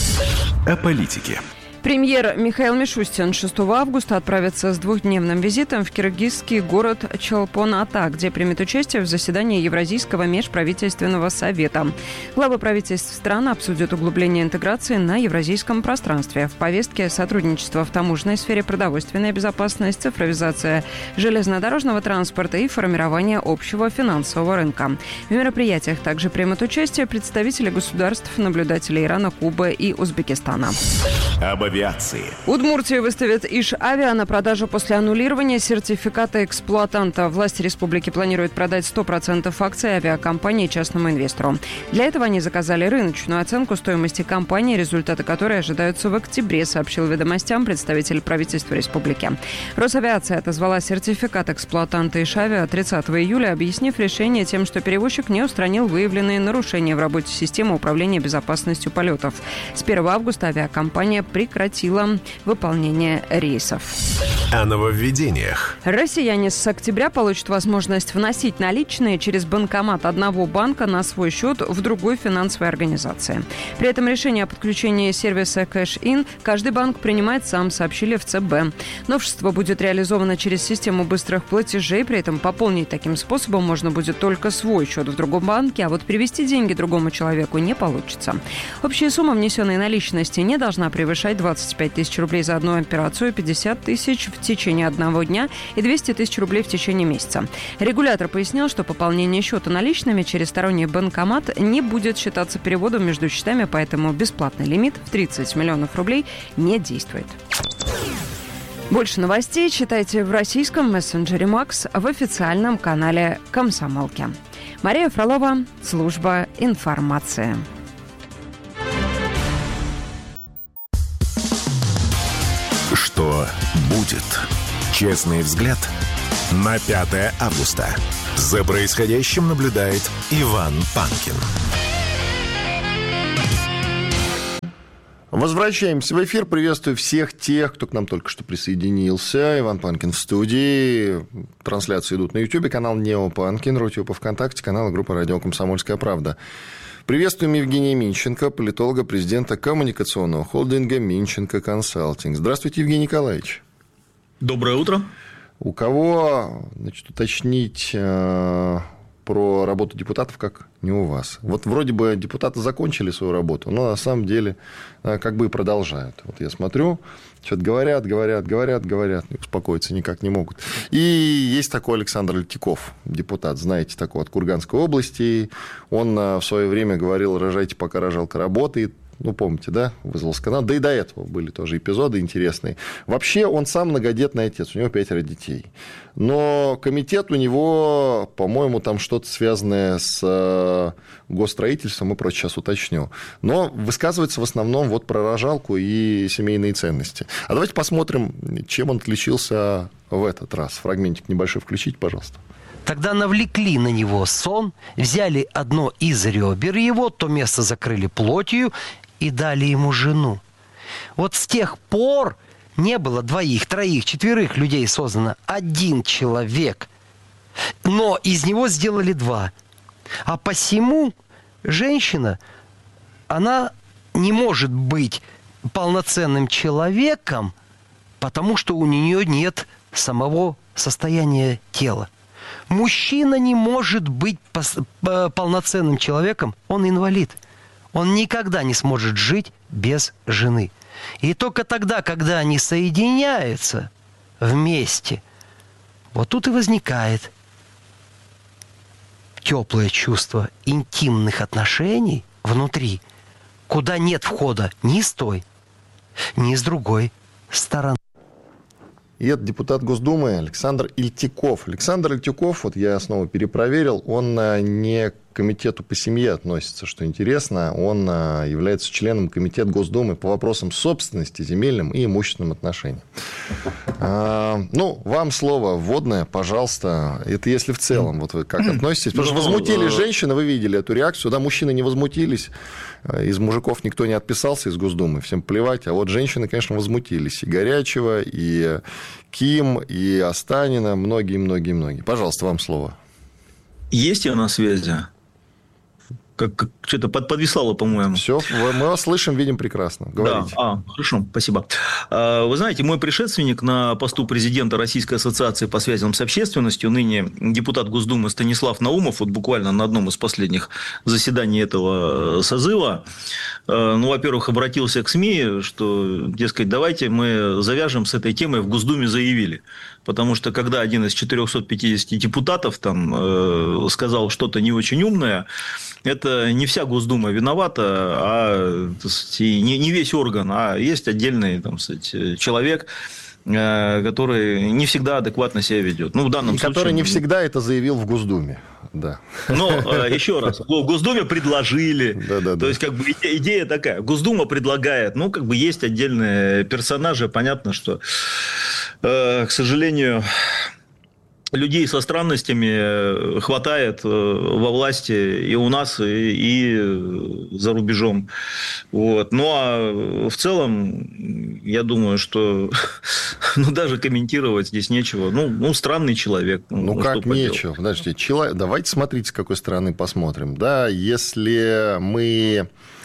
О политике. Премьер Михаил Мишустин шестого августа отправится с двухдневным визитом в киргизский город Чолпон-Ата, где примет участие в заседании Евразийского межправительственного совета. Главы правительств стран обсудят углубление интеграции на евразийском пространстве. В повестке сотрудничество в таможенной сфере, продовольственная безопасность, цифровизация железнодорожного транспорта и формирование общего финансового рынка. В мероприятиях также примут участие представители государств, наблюдатели Ирана, Кубы и Узбекистана. Об авиации. Удмуртию выставят Иш-Авиа на продажу после аннулирования сертификата эксплуатанта. Власти республики планируют продать сто процентов акций авиакомпании частному инвестору. Для этого они заказали рыночную оценку стоимости компании, результаты которой ожидаются в октябре, сообщил «Ведомостям» представитель правительства республики. Росавиация отозвала сертификат эксплуатанта Иш-Авиа тридцатого июля, объяснив решение тем, что перевозчик не устранил выявленные нарушения в работе системы управления безопасностью полетов. С первого августа авиакомпания прекратила выполнение рейсов. О нововведениях. Россияне с октября получат возможность вносить наличные через банкомат одного банка на свой счет в другой финансовой организации. При этом решение о подключении сервиса Cash-in каждый банк принимает сам, сообщили в ЦБ. Новшество будет реализовано через систему быстрых платежей, при этом пополнить таким способом можно будет только свой счет в другом банке, а вот перевести деньги другому человеку не получится. Общая сумма внесенной наличности не должна превышать двадцать пять тысяч рублей за одну операцию, пятьдесят тысяч в течение одного дня и двести тысяч рублей в течение месяца. Регулятор пояснил, что пополнение счета наличными через сторонний банкомат не будет считаться переводом между счетами, поэтому бесплатный лимит в тридцать миллионов рублей не действует. Больше новостей читайте в российском мессенджере Макс в официальном канале «Комсомолки». Мария Фролова, служба информации. Что будет? Честный взгляд на пятое августа. За происходящим наблюдает Иван Панкин. Возвращаемся в эфир. Приветствую всех тех, кто к нам только что присоединился. Иван Панкин в студии. Трансляции идут на YouTube, канал Нео Панкин, Рутюб ВКонтакте, канал и группа «Радио Комсомольская правда». Приветствуем Евгения Минченко, политолога, президента коммуникационного холдинга «Минченко Консалтинг». Здравствуйте, Евгений Николаевич. Доброе утро. У кого, значит, уточнить э, про работу депутатов, как не у вас? Вот вроде бы депутаты закончили свою работу, но на самом деле э, как бы и продолжают. Вот я смотрю, что-то говорят, говорят, говорят, говорят, успокоиться никак не могут. И есть такой Александр Летяков, депутат, знаете, такой от Курганской области. Он э, в свое время говорил: рожайте, пока рожалка работает. Ну, помните, да, вызвал скандал. Да и до этого были тоже эпизоды интересные. Вообще, он сам многодетный отец, у него пятеро детей. Но комитет у него, по-моему, там что-то связанное с госстроительством и прочее, сейчас уточню. Но высказывается в основном вот про рожалку и семейные ценности. А давайте посмотрим, чем он отличился в этот раз. Фрагментик небольшой включите, пожалуйста. Тогда навлекли на него сон, взяли одно из ребер его, то место закрыли плотью и дали ему жену. Вот с тех пор не было двоих, троих, четверых людей создано. Один человек. Но из него сделали два. А посему женщина, она не может быть полноценным человеком, потому что у нее нет самого состояния тела. Мужчина не может быть полноценным человеком, он инвалид. Он никогда не сможет жить без жены. И только тогда, когда они соединяются вместе, вот тут и возникает теплое чувство интимных отношений внутри, куда нет входа ни с той, ни с другой стороны. И это депутат Госдумы Александр Ильтяков. Александр Ильтяков, вот я снова перепроверил, он не к комитету по семье относится, что интересно. Он является членом комитета Госдумы по вопросам собственности, земельным и имущественным отношениям. А, ну, вам слово вводное, пожалуйста. Это если в целом, вот вы как относитесь? Потому что возмутились женщины, вы видели эту реакцию, да, мужчины не возмутились, из мужиков никто не отписался из Госдумы, всем плевать, а вот женщины, конечно, возмутились. И Горячева, и Ким, и Останина, многие-многие-многие. Пожалуйста, вам слово. Есть я на связи? Как, как что-то под, подвислало, по-моему. Все, мы вас слышим, видим прекрасно. Говорите. Да, а, хорошо, спасибо. Вы знаете, мой предшественник на посту президента Российской ассоциации по связям с общественностью, ныне депутат Госдумы Станислав Наумов, вот буквально на одном из последних заседаний этого созыва, ну, во-первых, обратился к СМИ, что, дескать, давайте мы завяжем с этой темой, в Госдуме заявили. Потому что, когда один из четырехсот пятидесяти депутатов там, э, сказал что-то не очень умное, это не вся Госдума виновата, а так сказать, не, не весь орган, а есть отдельный там, сказать, человек, э, который не всегда адекватно себя ведет. Ну, в данном И случае, который не всегда это заявил в Госдуме. Да. Но э, еще раз, в Госдуме предложили. Да, да, то да. есть, как бы идея, идея такая. Госдума предлагает. Ну, как бы есть отдельные персонажи. Понятно, что, э, к сожалению, людей со странностями хватает во власти и у нас, и, и за рубежом. Вот. Ну, а в целом, я думаю, что ну, даже комментировать здесь нечего. Ну, ну странный человек. Ну, ну как нечего? Подождите, человек... давайте смотрите, с какой стороны посмотрим. Да, если мы...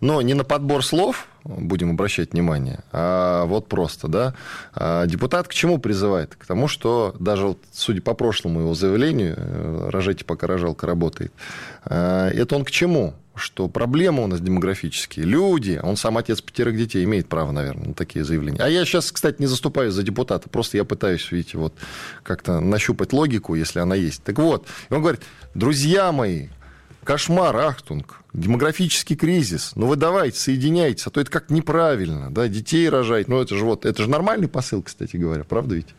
но не на подбор слов будем обращать внимание, а вот просто, да. А депутат к чему призывает? К тому, что даже, вот, судя по прошлому его заявлению, рожайте, пока рожалка работает, это он к чему? Что проблемы у нас демографические. Люди, он сам отец пятерых детей, имеет право, наверное, на такие заявления. А я сейчас, кстати, не заступаюсь за депутата, просто я пытаюсь, видите, вот как-то нащупать логику, если она есть. Так вот, и он говорит, друзья мои, кошмар, ахтунг, демографический кризис, ну вы давайте, соединяйтесь, а то это как неправильно, да, детей рожать, ну это же вот, это же нормальный посыл, кстати говоря, правда ведь?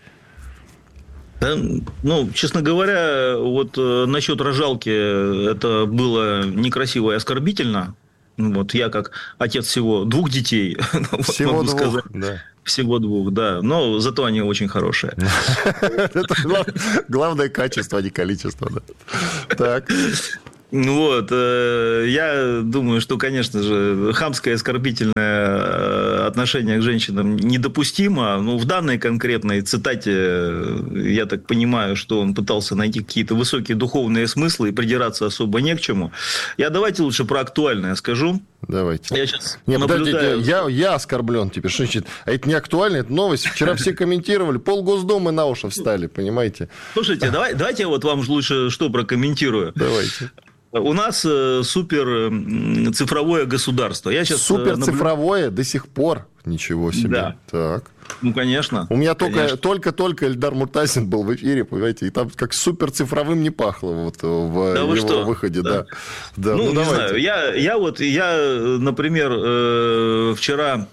Да, ну, честно говоря, вот э, насчет рожалки это было некрасиво и оскорбительно. Вот я как отец всего двух детей, всего могу двух, сказать. Да. Всего двух, да. Но зато они очень хорошие. Это главное качество, а не количество. Так. Вот, э, я думаю, что, конечно же, хамское оскорбительное отношение к женщинам недопустимо. Но в данной конкретной цитате, я так понимаю, что он пытался найти какие-то высокие духовные смыслы и придираться особо не к чему. Я давайте лучше про актуальное скажу. Давайте. Я сейчас не, наблюдаю... подождите, я, я оскорблен теперь. Что значит? А это не актуально, это новость. Вчера все комментировали, пол Госдумы на уши встали, понимаете? Слушайте, давай, давайте я вот вам лучше что прокомментирую. Давайте. У нас э, супер цифровое государство. Я сейчас, супер э, наблю... цифровое до сих пор. Ничего себе. Да. Так. Ну, конечно. У меня только, конечно. только-только Эльдар Муртазин был в эфире, понимаете, и там как супер цифровым не пахло вот в да его что? выходе. Да. Да. Да. Ну, Ну, не давайте. знаю. Я, я вот, я, например, э, вчера...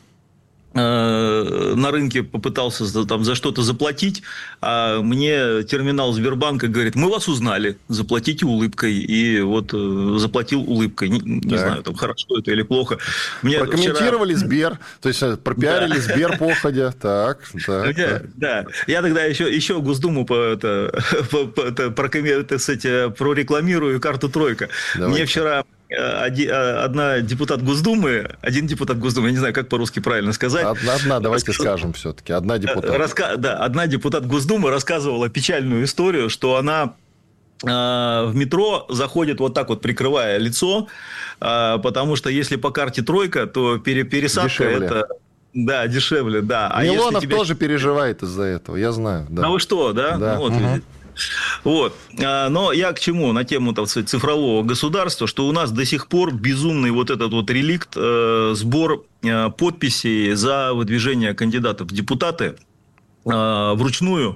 на рынке попытался там за что-то заплатить, а мне терминал Сбербанка говорит, мы вас узнали, заплатите улыбкой. И вот заплатил улыбкой. Не, не знаю, там хорошо это или плохо. Мне прокомментировали вчера... Сбер, то есть пропиарили да. Сбер походя. Так, так, я, так. Да, я тогда еще, еще Госдуму по, это, по, по, это, кстати, прорекламирую карту «Тройка». Давайте. Мне вчера... одна депутат Госдумы, один депутат Госдумы, я не знаю, как по-русски правильно сказать. Одна, одна давайте Рассказ... скажем все-таки, одна депутат. Раска... Да, одна депутат Госдумы рассказывала печальную историю, что она э, в метро заходит вот так вот, прикрывая лицо, э, потому что если по карте тройка, то пере... пересадка дешевле. Это... Да, дешевле, да. А Милонов тебя... тоже переживает из-за этого, я знаю. Да. А вы что, да? Да. Ну, вот, угу. Вот. Но я к чему? На тему, так сказать, цифрового государства, что у нас до сих пор безумный вот этот вот реликт, э, сбор э, подписей за выдвижение кандидатов в депутаты э, вручную.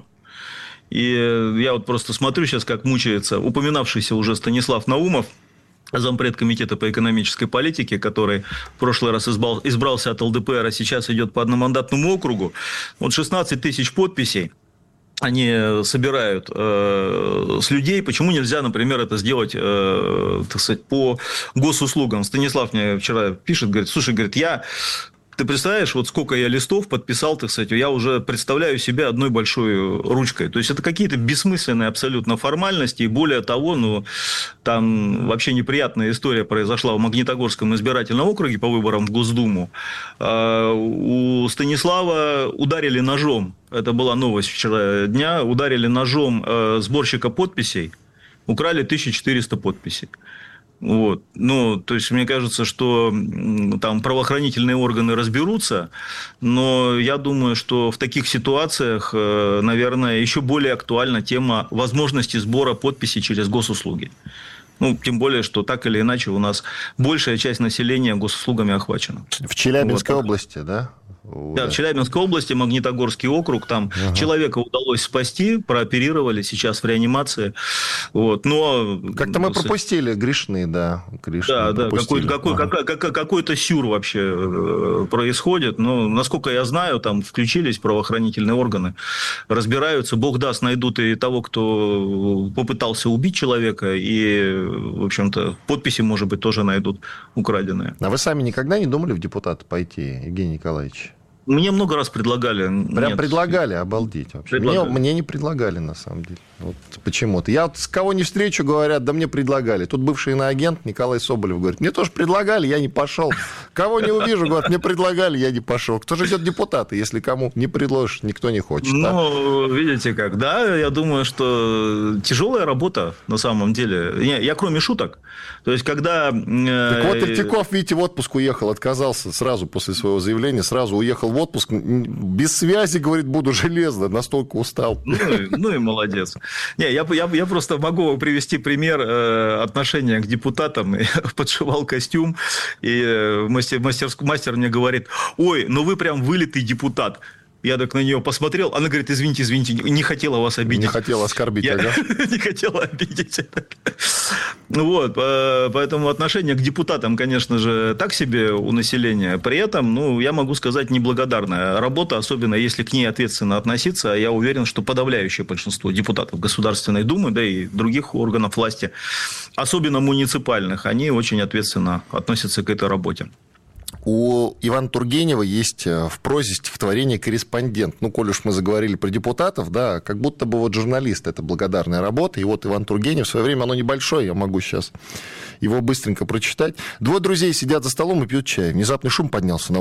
И я вот просто смотрю сейчас, как мучается упоминавшийся уже Станислав Наумов, зампред комитета по экономической политике, который в прошлый раз избрал, избрался от эл дэ пэ эр, а сейчас идет по одномандатному округу. Вот шестнадцать тысяч подписей они собирают э, с людей. Почему нельзя, например, это сделать, э, так сказать, по госуслугам? Станислав мне вчера пишет, говорит, слушай, говорит, я... Ты представляешь, вот сколько я листов подписал, так сказать, я уже представляю себя одной большой ручкой. То есть, это какие-то бессмысленные абсолютно формальности. И более того, ну, там вообще неприятная история произошла в Магнитогорском избирательном округе по выборам в Госдуму. У Станислава ударили ножом. Это была новость вчера дня. Ударили ножом сборщика подписей. Украли тысячу четыреста подписей. Вот. Ну, то есть, мне кажется, что там правоохранительные органы разберутся, но я думаю, что в таких ситуациях, наверное, еще более актуальна тема возможности сбора подписей через госуслуги. Ну, тем более, что так или иначе у нас большая часть населения госуслугами охвачена. В Челябинской вот. области, да? Да, в Челябинской области, Магнитогорский округ, там ага. человека удалось спасти, прооперировали, сейчас в реанимации. Вот, но... Как-то мы пропустили, грешные, да. Грешные да, да, какой-то, какой, ага. какой, какой-то сюр вообще происходит. Но, насколько я знаю, там включились правоохранительные органы, разбираются, бог даст, найдут и того, кто попытался убить человека, и, в общем-то, подписи, может быть, тоже найдут украденные. А вы сами никогда не думали в депутаты пойти, Евгений Николаевич? Мне много раз предлагали. Прям Нет. предлагали, обалдеть вообще. Мне, мне не предлагали, на самом деле. Вот почему-то. Я вот с кого не встречу, говорят, да мне предлагали. Тут бывший иноагент Николай Соболев говорит, мне тоже предлагали, я не пошел. Кого не увижу, говорят, мне предлагали, я не пошел. Кто же идет депутаты, если кому не предложишь, никто не хочет. Ну, да? видите как, да, я думаю, что тяжелая работа на самом деле. Не, я кроме шуток. То есть, когда... Так вот, Третьяков, видите, в отпуск уехал, отказался сразу после своего заявления, сразу уехал в отпуск. Без связи, говорит, буду железно, настолько устал. Ну, ну и молодец. Не, я, я, я просто могу привести пример э, отношения к депутатам. Я подшивал костюм, и мастер, мастер, мастер мне говорит, ой, ну вы прям вылитый депутат. Я так на нее посмотрел, она говорит, извините, извините, не хотела вас обидеть. Не хотела оскорбить, я ага. Не хотела обидеть. Вот, поэтому отношение к депутатам, конечно же, так себе у населения. При этом, ну, я могу сказать, неблагодарная работа, особенно если к ней ответственно относиться. Я уверен, что подавляющее большинство депутатов Государственной Думы, да и других органов власти, особенно муниципальных, они очень ответственно относятся к этой работе. У Ивана Тургенева есть в прозе стихотворение «Корреспондент». Ну, коль уж мы заговорили про депутатов, да, как будто бы вот журналист – это благодарная работа. И вот Иван Тургенев, в свое время, оно небольшое, я могу сейчас его быстренько прочитать. Двое друзей сидят за столом и пьют чай. Внезапный шум поднялся на